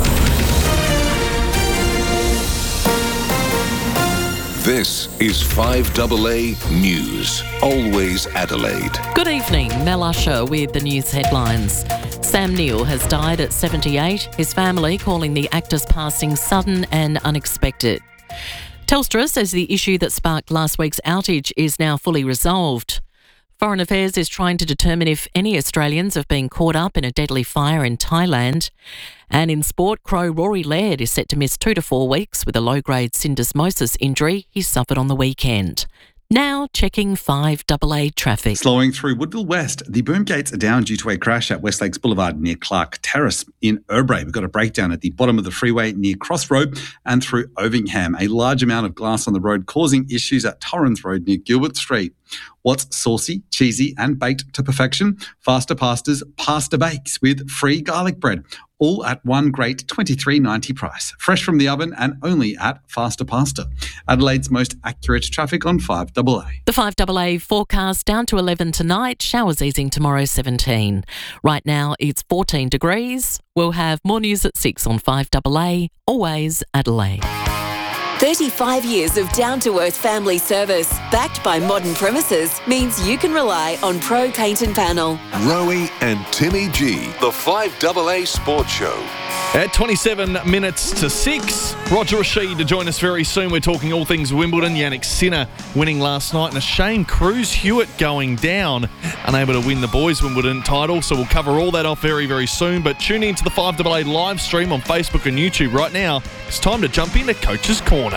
This is five A A News, always Adelaide. Good evening, Mel Usher with the news headlines. Sam Neill has died at seventy-eight, his family calling the actor's passing sudden and unexpected. Telstra says the issue that sparked last week's outage is now fully resolved. Foreign Affairs is trying to determine if any Australians have been caught up in a deadly fire in Thailand. And in sport, Crow Rory Laird is set to miss two to four weeks with a low-grade syndesmosis injury he suffered on the weekend. Now checking five A A traffic. Slowing through Woodville West. The boom gates are down due to a crash at West Lakes Boulevard near Clark Terrace. In Urbray, we've got a breakdown at the bottom of the freeway near Crossroad and through Ovingham. A large amount of glass on the road causing issues at Torrens Road near Gilbert Street. What's saucy, cheesy and baked to perfection? Faster Pasta's Pasta Bakes with free garlic bread. All at one great twenty-three ninety price. Fresh from the oven and only at Faster Pasta. Adelaide's most accurate traffic on five A A. The five A A forecast down to eleven tonight, showers easing tomorrow seventeen. Right now it's fourteen degrees. We'll have more news at six on five A A, always Adelaide. thirty-five years of down-to-earth family service, backed by modern premises, means you can rely on Pro Paint and Panel. Rowie and Timmy G, the five A A Sports Show. At twenty-seven minutes to six, Roger Rashid to join us very soon. We're talking all things Wimbledon. Yannick Sinner winning last night, and a shame Cruz Hewitt going down, unable to win the boys Wimbledon title. So we'll cover all that off very, very soon. But tune in to the five A A live stream on Facebook and YouTube right now. It's time to jump into Coach's Corner.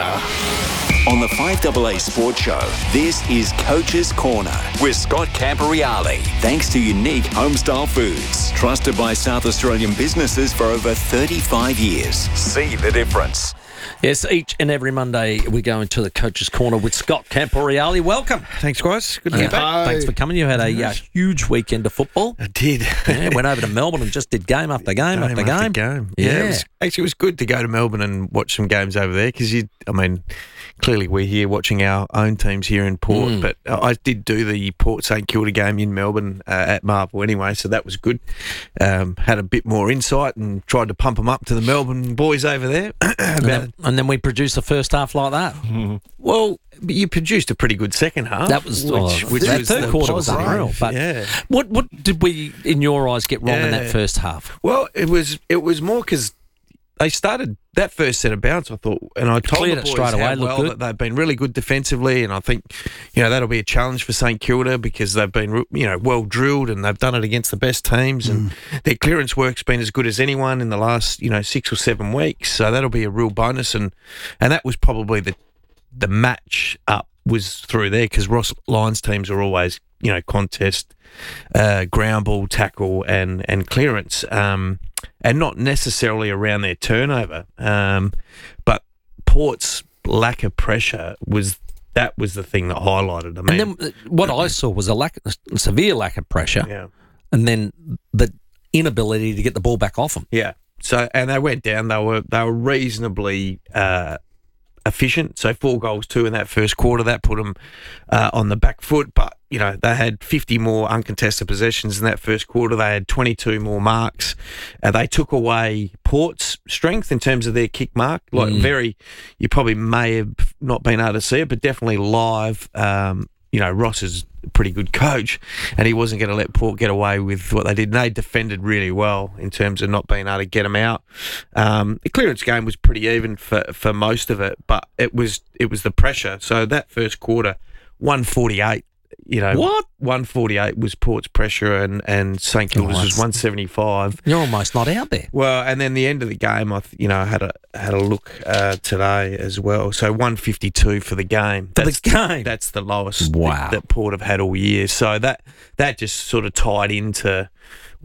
On the five A A Sports Show, this is Coach's Corner with Scott Camporeale. Thanks to Unique Homestyle Foods, trusted by South Australian businesses for over thirty-five years. See the difference. Yes, each and every Monday we go into the Coach's Corner with Scott Camporeale. Welcome. Thanks, guys. Good to yeah. be back. Thanks for coming. You had a uh, huge weekend of football. I did. Yeah, went over to Melbourne and just did game after game, game after game. After game. Yeah, yeah. It was, actually, it was good to go to Melbourne and watch some games over there because, you, I mean, clearly we're here watching our own teams here in Port, mm. but I did do the Port St Kilda game in Melbourne uh, at Marvel anyway, so that was good. Um, had a bit more insight and tried to pump them up to the Melbourne boys over there. and, then, and then we produced the first half like that. Mm. Well, but you produced a pretty good second half. That was, which, oh, which that was third quarter was unreal. But yeah. what what did we, in your eyes, get wrong yeah. in that first half? Well, it was it was more because they started that first set of bounce, I thought, and I told Cleared the boys it straight away, how well good. that they've been really good defensively, and I think, you know, that'll be a challenge for St Kilda because they've been, you know, well drilled and they've done it against the best teams, and mm. their clearance work's been as good as anyone in the last, you know, six or seven weeks. So that'll be a real bonus, and and that was probably the the match up was through there because Ross Lyons teams are always, you know, contest, uh, ground ball, tackle, and and clearance. Um, and not necessarily around their turnover. Um, but Port's lack of pressure was that was the thing that highlighted. I mean, and then what I saw was a lack, a severe lack of pressure, yeah. and then the inability to get the ball back off them. Yeah. So and they went down. They were they were reasonably uh, efficient. So four goals, two in that first quarter. That put them uh, on the back foot. But you know, they had fifty more uncontested possessions in that first quarter. They had twenty-two more marks. Uh, they took away Port's strength in terms of their kick mark. Like mm. very, you probably may have not been able to see it, but definitely live. Um, you know, Ross is a pretty good coach, and he wasn't going to let Port get away with what they did. And they defended really well in terms of not being able to get them out. Um, the clearance game was pretty even for, for most of it, but it was it was the pressure. So that first quarter, one forty-eight. You know, what? one forty-eight was Port's pressure, and, and St Kilda's oh, was one seventy-five. You're almost not out there. Well, and then the end of the game, I th- you know, had a had a look uh, today as well. So one fifty-two for the game. For that's the game? That's the lowest wow. that, that Port have had all year. So that that just sort of tied into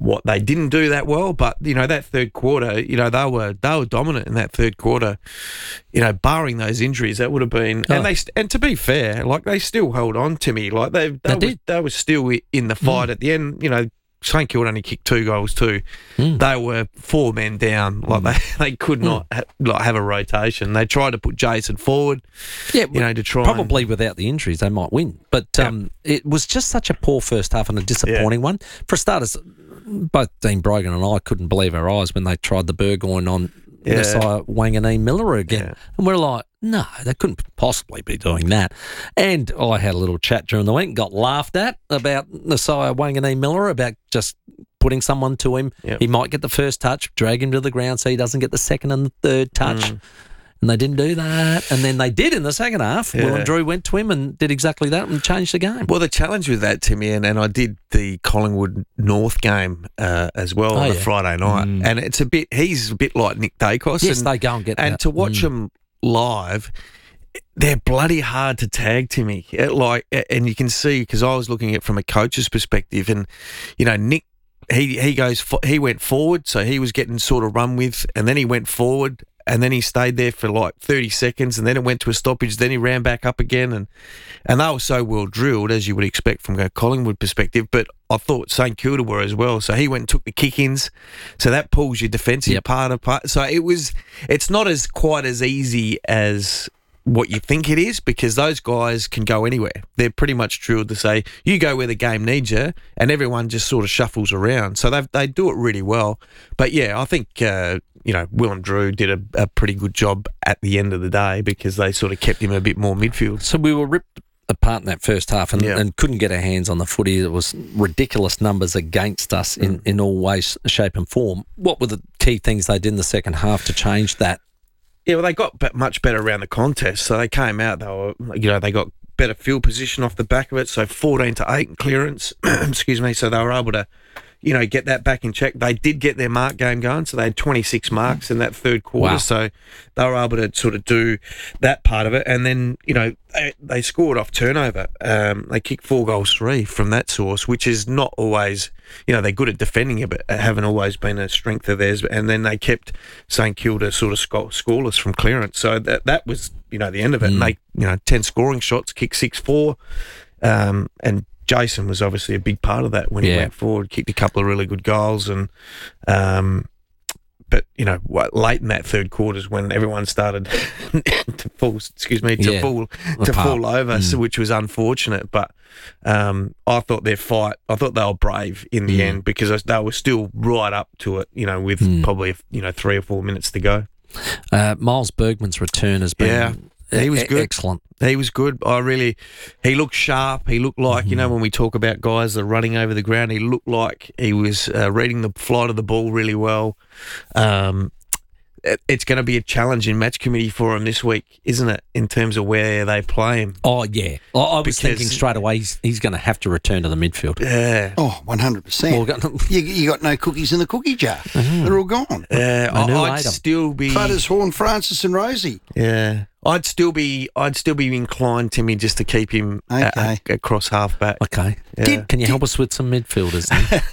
what they didn't do that well. But you know, that third quarter, you know, they were they were dominant in that third quarter. You know, barring those injuries, that would have been. Oh. And they and to be fair, like they still held on to me. Like they they, they, was, they were still in the fight mm. at the end. You know. Saint Kilda only kicked two goals too. Mm. They were four men down. Like mm. they, they could not mm. ha, like have a rotation. They tried to put Jason forward. Yeah, you know, to try probably and, without the injuries they might win. But yeah. um, it was just such a poor first half and a disappointing yeah. one. For starters, both Dean Brogan and I couldn't believe our eyes when they tried the Burgoyne on yeah. Nasiah Wanganeen Miller again, yeah. and we're like, no, they couldn't possibly be doing that. And I had a little chat during the week, got laughed at about Nasiah Wanganeen Miller, about just putting someone to him. Yep. He might get the first touch, drag him to the ground so he doesn't get the second and the third touch. Mm. And they didn't do that. And then they did in the second half. Yeah. Will and Drew went to him and did exactly that and changed the game. Well, the challenge with that, Timmy, and, and I did the Collingwood North game uh, as well oh, on yeah. a Friday night. Mm. And it's a bit, he's a bit like Nick Dacos. Yes, and, they go and get And that. to watch mm. him live, they're bloody hard to tag, Timmy. It, like, and you can see, because I was looking at it from a coach's perspective, and, you know, Nick, he, he goes, he went forward, so he was getting sort of run with, and then he went forward, and then he stayed there for like thirty seconds, and then it went to a stoppage, then he ran back up again, and and they were so well drilled, as you would expect from a Collingwood perspective, but I thought St Kilda were as well, so he went and took the kick-ins, so that pulls your defensive yep. part apart, so it was, it's not as quite as easy as what you think it is, because those guys can go anywhere. They're pretty much drilled to say, you go where the game needs you, and everyone just sort of shuffles around. So they they do it really well. But yeah, I think, uh, you know, Will and Drew did a, a pretty good job at the end of the day, because they sort of kept him a bit more midfield. So we were ripped apart in that first half and, yeah. and couldn't get our hands on the footy. It was ridiculous numbers against us in, mm. in all ways, shape and form. What were the key things they did in the second half to change that? Yeah, well, they got much better around the contest. So they came out, they were, you know, they got better field position off the back of it. So fourteen to eight in clearance, excuse me. So they were able to, you know, get that back in check. They did get their mark game going. So they had twenty-six marks in that third quarter. Wow. So they were able to sort of do that part of it. And then, you know, they, they scored off turnover. Um, they kicked four goals three from that source, which is not always, you know, they're good at defending it, but it haven't always been a strength of theirs. And then they kept St Kilda sort of scoreless from clearance. So that that was, you know, the end of it. Mm. And they, you know, ten scoring shots, kicked six four. Um, and Jason was obviously a big part of that when yeah. he went forward, kicked a couple of really good goals. And, um, but, you know, late in that third quarter is when everyone started to fall, excuse me, to yeah. fall to Apart. fall over, mm. so, which was unfortunate. But um, I thought their fight, I thought they were brave in the mm. end, because they were still right up to it, you know, with mm. probably, you know, three or four minutes to go. Uh, Miles Bergman's return has been yeah. He was good. Excellent. He was good. I really, he looked sharp. He looked like, mm-hmm. you know, when we talk about guys that are running over the ground, he looked like he was uh, reading the flight of the ball really well. Um, it, it's going to be a challenge in match committee for him this week, isn't it, in terms of where they play him? Oh, yeah. I, I was because, thinking straight away he's, he's going to have to return to the midfield. Yeah. Oh, one hundred percent. Well, got, you, you got no cookies in the cookie jar. Mm-hmm. They're all gone. Yeah, I I'd still be... Butters, Horn, Francis and Rosie. Yeah. I'd still be, I'd still be inclined, Timmy, just to keep him okay. a, a, across half back. Okay. Yeah. Did, Can you did, help us with some midfielders?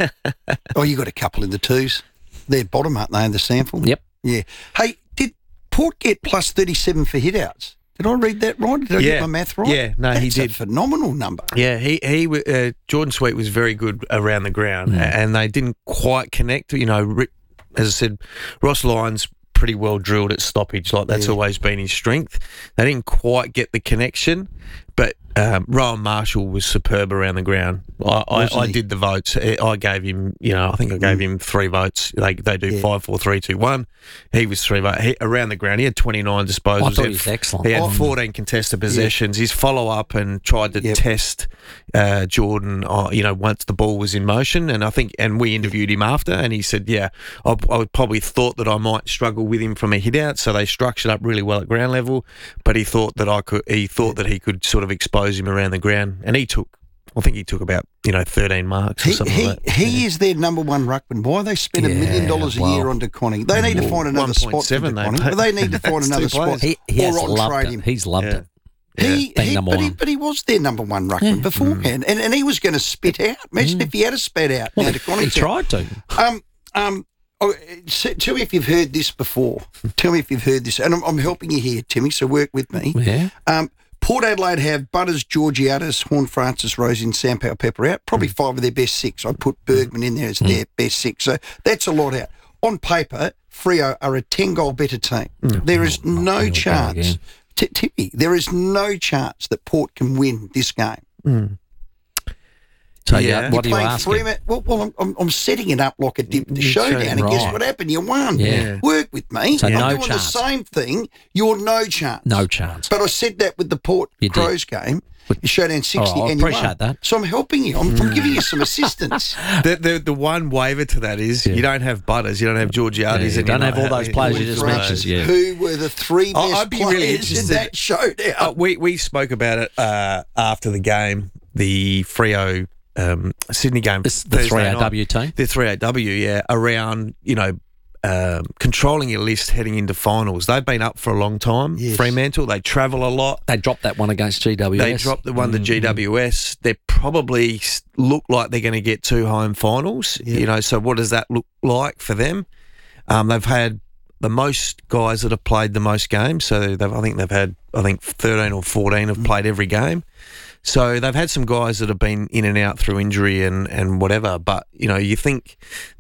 Oh, you got a couple in the twos. They're bottom, aren't they, in the sample? Yep. Yeah. Hey, did Port get plus thirty-seven for hitouts? Did I read that right? Did I yeah. get my math right? Yeah, no, That's he did. A phenomenal number. Yeah, he he. Uh, Jordan Sweet was very good around the ground, mm. and they didn't quite connect. You know, as I said, Ross Lyons pretty well drilled at stoppage, like that's yeah. always been his strength. They didn't quite get the connection, but um, Rowan Marshall was superb around the ground. I, I, I did the votes. I gave him, you know, I think I gave mm. him three votes. They they do yeah. five, four, three, two, one. He was three votes he, around the ground. He had twenty-nine disposals. I thought he was excellent. He had oh. fourteen contested possessions. Yeah. His follow up and tried to yep. test uh, Jordan, uh, you know, once the ball was in motion. And I think, and we interviewed him after, and he said, yeah, I, I probably thought that I might struggle with him from a hit out. So they structured up really well at ground level, but he thought that I could. He thought that he could sort of expose him around the ground, and he took. I think he took about, you know, thirteen marks or he, something he, like that. He yeah. is their number one ruckman. Why they spend a yeah, million dollars a well, year on De Koning? They need to find another spot for De Koning. They need to find another spot he, he or has on loved trade it. him. He's loved yeah. it. He, being he, number but, one. he, but he was their number one ruckman Yeah. beforehand, and, and he was going to spit out. Imagine if he had a spat out. Well, now to he Connie Town. tried to. Um, um, oh, s- tell me if you've heard this before. Tell me if you've heard this, and I'm, I'm helping you here, Timmy. So work with me. Yeah. Um, Port Adelaide have Butters, Georgiadis, Horn Francis, Rose in Sampower Pepper out. Probably five of their best six. I'd put Bergman in there as their best six. So that's a lot out. On paper, Freo are a ten-goal better team. There is no chance, T- Timmy, there is no chance that Port can win this game. Mm. So, yeah, You're what are you playing asking? three ma- well, well I'm- I'm, I'm setting it up like a dip the You showdown, showed- and guess right. what happened? You won. Yeah. Work with me. So I'm no doing chance. the same thing. You're no chance. No chance. But I said that with the Port You did. Crows game. You showdown sixty, Oh, I and you appreciate won. that. So I'm helping you. I'm, I'm giving you some assistance. The, the the one waiver to that is you don't have Butters, you don't have Georgiadis, Yeah, you and don't you're have not all those having- players you just Right. mentioned. Yeah. Who were the three I- best I'd be players really in interested. that showdown? Uh, we we spoke about it uh, after the game, the Freo um, Sydney game, This- the Thursday three A night. W team? the three A W, yeah, around you know. Um, controlling your list heading into finals. They've been up for a long time. Yes. Fremantle, they travel a lot. They dropped that one against G W S. They dropped the one to Mm. G W S. They probably s- look like they're going to get two home finals. Yeah. You know, so what does that look like for them? Um, they've had the most guys that have played the most games. So they've, I think they've had, I think thirteen or fourteen have played every game. So they've had some guys that have been in and out through injury and, and whatever. But, you know, you think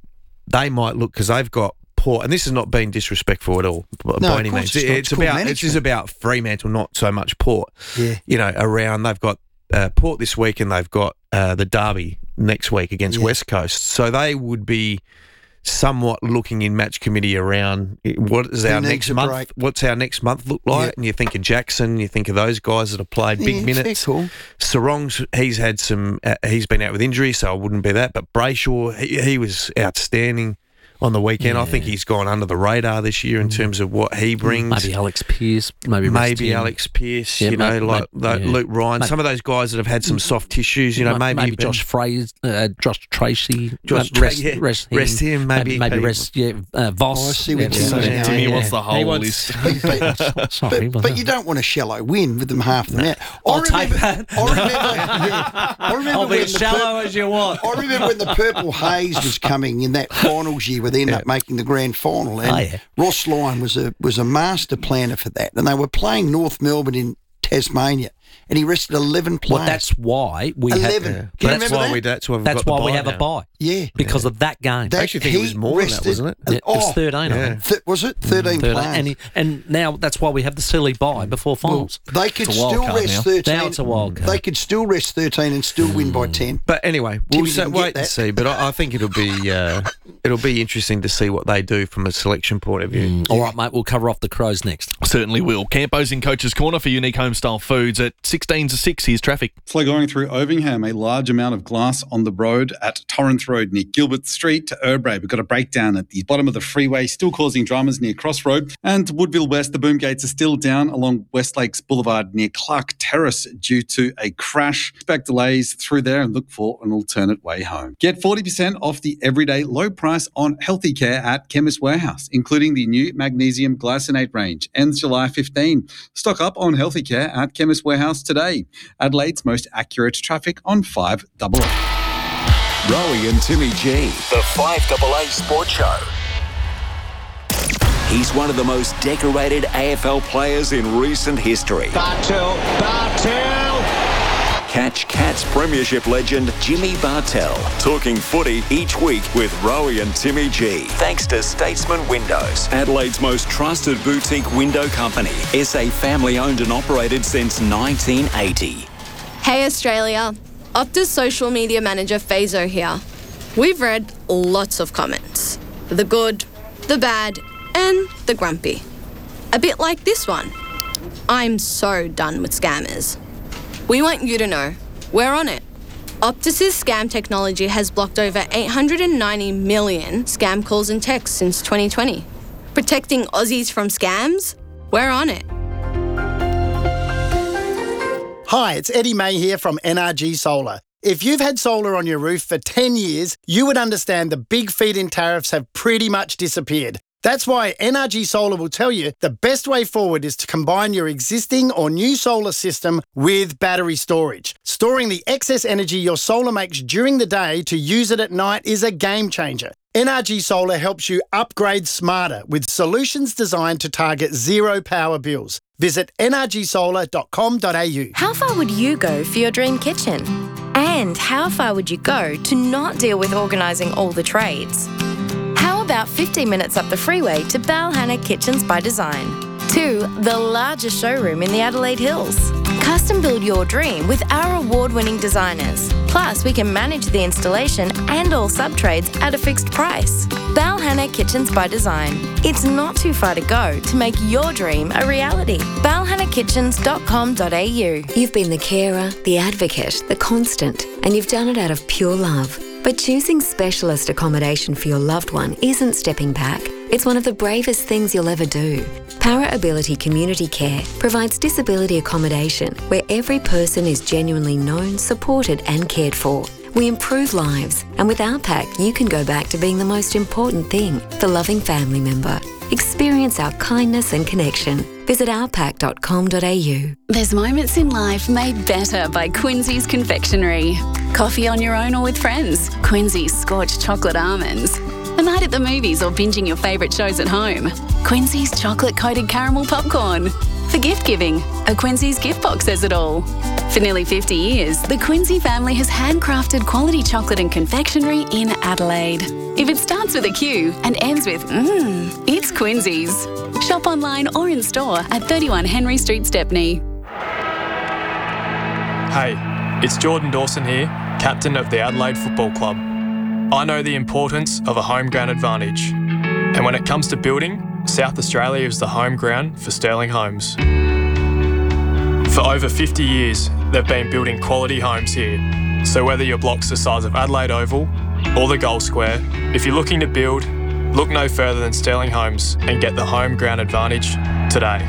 they might look, because they've got Port, and this is not being disrespectful at all by No, of any course means. it's not. It's, It's called about this management. is about Fremantle, not so much Port. Yeah. You know, around they've got uh, Port this week, and they've got uh, the derby next week against Yeah. West Coast. So they would be somewhat looking in match committee around what is Who our needs next a month. break? What's our next month look like? Yeah. And you think of Jackson, you think of those guys that have played big Yeah, minutes. fair call. Sarong's he's had some. Uh, he's been out with injury, so I wouldn't be that. But Brayshaw, he, he was outstanding on the weekend. I think he's gone under the radar this year in terms of what he brings. Maybe Alex Pearce. Maybe rest Maybe him. Alex Pearce, Yeah, you know, may- like, may- like yeah. Luke Ryan, May- some of those guys that have had some soft tissues, you know, May- maybe maybe Josh Fraser, uh, Josh Tracy, Josh uh, Tra- rest, yeah. rest, him. Rest him, maybe- maybe, maybe- rest yeah, uh, Voss. Oh, I see what Yeah, you're saying yeah, now. Timmy yeah. wants the He whole wants- list. But, Sorry, but, but you don't want a shallow win with them half them out. I I'll take remember, that. I remember, yeah, I remember I'll be when as the shallow pur- as you want. I remember when the Purple Haze was coming in that finals year where they ended up making the grand final. And Oh, yeah. Ross Lyon was a was a master planner for that. And they were playing North Melbourne in Tasmania, and he rested eleven players. Well, that's why we have. eleven. Yeah. Can you That's remember why that? we. That's why we've That's got the why we bye have a now. bye. Yeah. Because of that game. That- I actually think it was he more than that, rested- wasn't it? Yeah, it was Oh, thirteen, I yeah. think. Th- was it thirteen thirteen. players? And, he, and now that's why we have the silly bye before finals. They could It's a wild still card rest now. thirteen. Now it's a wild card. They could still rest thirteen and still win by ten. But anyway, we'll Timmy sa- didn't get wait and that. see. But I, I think it'll be uh, it'll be interesting to see what they do from a selection point of view. All right, mate, we'll cover off the Crows next. Certainly will. Campo's in Coach's Corner for unique home-style foods at sixteen to six. Here's traffic. Slow going through Ovingham, a large amount of glass on the road at Torrance Road near Gilbert Street to Urbray. We've got a breakdown at the bottom of the freeway, still causing dramas near Crossroad. And Woodville West, the boom gates are still down along West Lakes Boulevard near Clark Terrace due to a crash. Expect delays through there and look for an alternate way home. Get forty percent off the everyday low price on healthy care at Chemist Warehouse, including the new magnesium glycinate range. Ends July fifteenth. Stock up on healthy care at Chemist Warehouse today. Adelaide's most accurate traffic on five double A. Rowie and Timmy G, the five double A Sports Show. He's one of the most decorated A F L players in recent history. Bartel, Bartel! Catch Cats Premiership legend Jimmy Bartel talking footy each week with Rowie and Timmy G. Thanks to Statesman Windows, Adelaide's most trusted boutique window company. S A family owned and operated since nineteen eighty. Hey Australia, Optus social media manager Fazo here. We've read lots of comments. The good, the bad, and the grumpy. A bit like this one. I'm so done with scammers. We want you to know, we're on it. Optus's scam technology has blocked over eight hundred ninety million scam calls and texts since twenty twenty. Protecting Aussies from scams? We're on it. Hi, it's Eddie May here from N R G Solar. If you've had solar on your roof for ten years, you would understand the big feed-in tariffs have pretty much disappeared. That's why N R G Solar will tell you the best way forward is to combine your existing or new solar system with battery storage. Storing the excess energy your solar makes during the day to use it at night is a game changer. N R G Solar helps you upgrade smarter with solutions designed to target zero power bills. Visit n r g solar dot com dot a u. How far would you go for your dream kitchen? And how far would you go to not deal with organising all the trades? How about fifteen minutes up the freeway to Balhanna Kitchens by Design? To the largest showroom in the Adelaide Hills. Custom build your dream with our award-winning designers. Plus, we can manage the installation and all sub-trades at a fixed price. Balhanna Kitchens by Design. It's not too far to go to make your dream a reality. balhanna kitchens dot com dot a u. You've been the carer, the advocate, the constant, and you've done it out of pure love. But choosing specialist accommodation for your loved one isn't stepping back. It's one of the bravest things you'll ever do. Para Ability Community Care provides disability accommodation where every person is genuinely known, supported and cared for. We improve lives, and with our pack, you can go back to being the most important thing, the loving family member. Experience our kindness and connection. Visit our pack dot com dot a u. There's moments in life made better by Quincy's Confectionery. Coffee on your own or with friends. Quincy's Scorched Chocolate Almonds. A night at the movies or binging your favourite shows at home. Quincy's Chocolate-Coated Caramel Popcorn. For gift giving, a Quincy's gift box says it all. For nearly fifty years, the Quincy family has handcrafted quality chocolate and confectionery in Adelaide. If it starts with a Q and ends with mmm, it's Quincy's. Shop online or in store at thirty-one Henry Street, Stepney. Hey, it's Jordan Dawson here, captain of the Adelaide Football Club. I know the importance of a home ground advantage. And when it comes to building, South Australia is the home ground for Sterling Homes. For over fifty years, they've been building quality homes here. So whether your block's the size of Adelaide Oval or the Gold Square, if you're looking to build, look no further than Sterling Homes and get the home ground advantage today.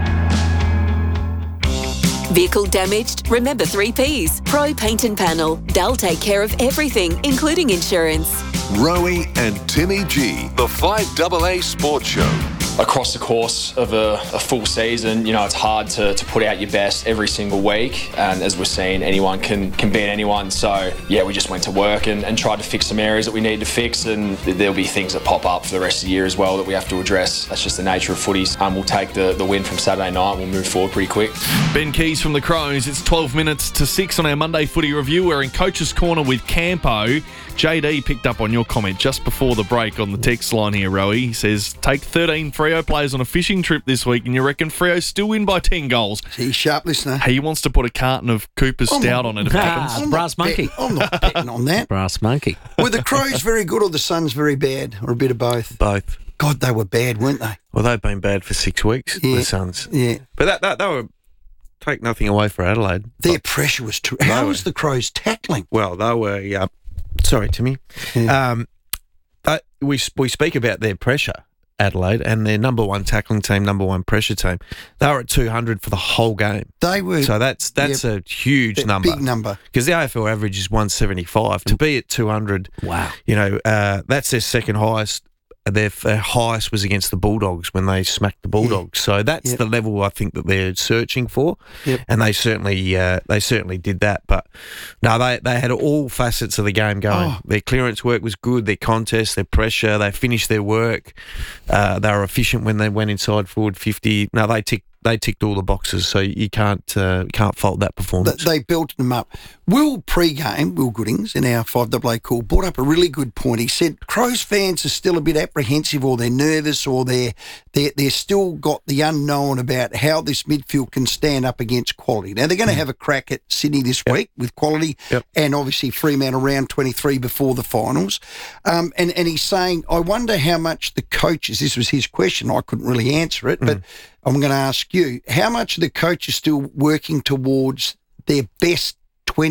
Vehicle damaged? Remember three Ps. Pro Paint and Panel. They'll take care of everything, including insurance. Rowie and Timmy G, the five A A Sports Show. Across the course of a, a full season, you know, it's hard to, to put out your best every single week. And as we're seeing, anyone can, can beat anyone. So, yeah, we just went to work and, and tried to fix some areas that we needed to fix. And there'll be things that pop up for the rest of the year as well that we have to address. That's just the nature of footy. Um, we'll take the, the win from Saturday night and we'll move forward pretty quick. Ben Keys from the Crows. It's twelve minutes to six on our Monday footy review. We're in Coach's Corner with Campo. J D picked up on your comment just before the break on the text line here, Rowie. He says, take thirteen Freo players on a fishing trip this week and you reckon Freo still win by ten goals. He's sharp listener. He wants to put a carton of Cooper's I'm Stout not, on it if it happens. I'm Brass not monkey. Bet, I'm not betting on that. Brass monkey. Were the Crows very good or the Suns very bad? Or a bit of both? Both. God, they were bad, weren't they? Well, they've been bad for six weeks, Yeah. the Suns. Yeah. But that, that they were, take nothing away for Adelaide. Their pressure was true. How was the Crows tackling? Well, they were, uh, sorry, Timmy. Um, but we, we speak about their pressure, Adelaide, and their number one tackling team, number one pressure team. They were at two hundred for the whole game. They were. So that's that's yeah, a huge a number. Big number. Because the A F L average is one seventy-five. To be at two hundred, wow. You know, uh, that's their second highest. Their, their highest was against the Bulldogs when they smacked the Bulldogs. Yeah. So that's yep. the level I think that they're searching for, yep. and they certainly uh, they certainly did that. But no, they they had all facets of the game going. Oh. Their clearance work was good. Their contest, their pressure, they finished their work. Uh, they were efficient when they went inside forward fifty. No, they ticked they ticked all the boxes. So you can't uh, can't fault that performance. They built them up. Will pre-game, Will Goodings in our five A A call brought up a really good point. He said Crows fans are still a bit apprehensive, or they're nervous, or they're they're, they're still got the unknown about how this midfield can stand up against quality. Now they're going to have a crack at Sydney this yep. week with quality, yep. and obviously Fremantle round twenty-three before the finals. Um, and and he's saying, I wonder how much the coaches. This was his question. I couldn't really answer it, mm. but I'm going to ask you, how much are the coaches still working towards their best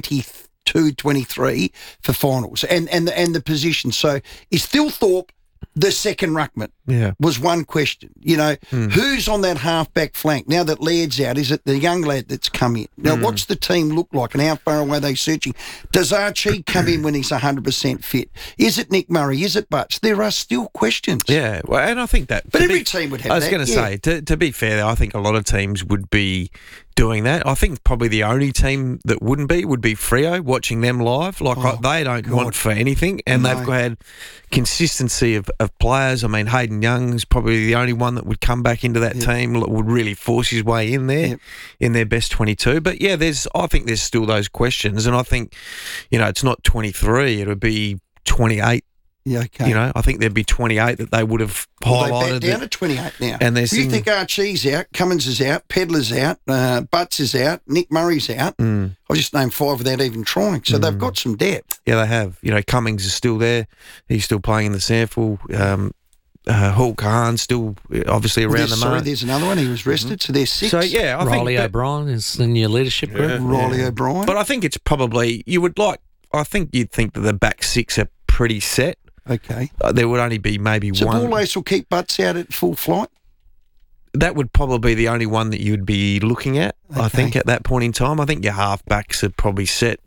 twenty-two, twenty-three for finals and, and, the, and the position? So is Phil Thorpe the second ruckman Yeah. was one question. You know, Mm. who's on that half-back flank? Now that Laird's out, is it the young lad that's come in? Now, Mm. what's the team look like and how far away are they searching? Does Archie come in when he's one hundred percent fit? Is it Nick Murray? Is it Butts? There are still questions. Yeah, well, and I think that. But to every be- team would have I was that, going to yeah. say, to, to be fair, I think a lot of teams would be doing that. I think probably the only team that wouldn't be would be Freo, watching them live. Like, Oh, they don't God. want for anything, and No. they've had consistency of, of players. I mean, Hayden Young's probably the only one that would come back into that team, that would really force his way in there, in their best twenty-two. But yeah, there's. I think there's still those questions, and I think, you know, it's not twenty-three, it would be twenty-eight. Yeah, okay. You know, I think there'd be twenty-eight that they would have Well, they highlighted. back down that- to twenty-eight now. And there's you some- think Archie's out, Cummins is out, Pedler's out, uh, Butts is out, Nick Murray's out. Mm. I just named five without even trying. So they've got some depth. Yeah, they have. You know, Cummings is still there. He's still playing in the sample. Um, uh, Hall Kahan's still uh, obviously Well, around there's- the sorry, mark. there's another one. He was rested, so there's six. So, yeah, I think Riley that- O'Brien is in your leadership group. Riley O'Brien. But I think it's probably, you would like, I think you'd think that the back six are pretty set. Okay. Uh, there would only be maybe So one. Paul Ace will keep Butts out at full flight? That would probably be the only one that you'd be looking at, I think, at that point in time. I think your half-backs are probably set.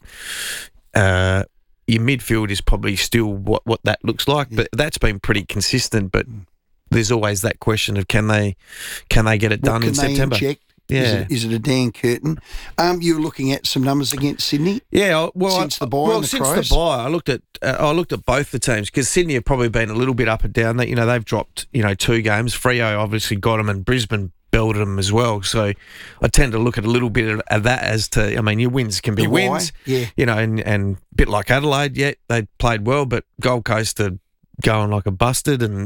Uh, your midfield is probably still what, what that looks like, but that's been pretty consistent. But there's always that question of can they can they get it What done can in they September? inject? Yeah. Is it, is it a Dan Curtin? Um, you were looking at some numbers against Sydney. Yeah, well, since I- the bye, well, and the since Crows. the bye, I looked at uh, I looked at both the teams because Sydney have probably been a little bit up and down. That you know they've dropped you know two games. Freo obviously got them, and Brisbane belted them as well. So I tend to look at a little bit of, of that as to I mean your wins can be The why, wins, yeah. You know, and and a bit like Adelaide, yeah, they played well, but Gold Coast are going like a busted and.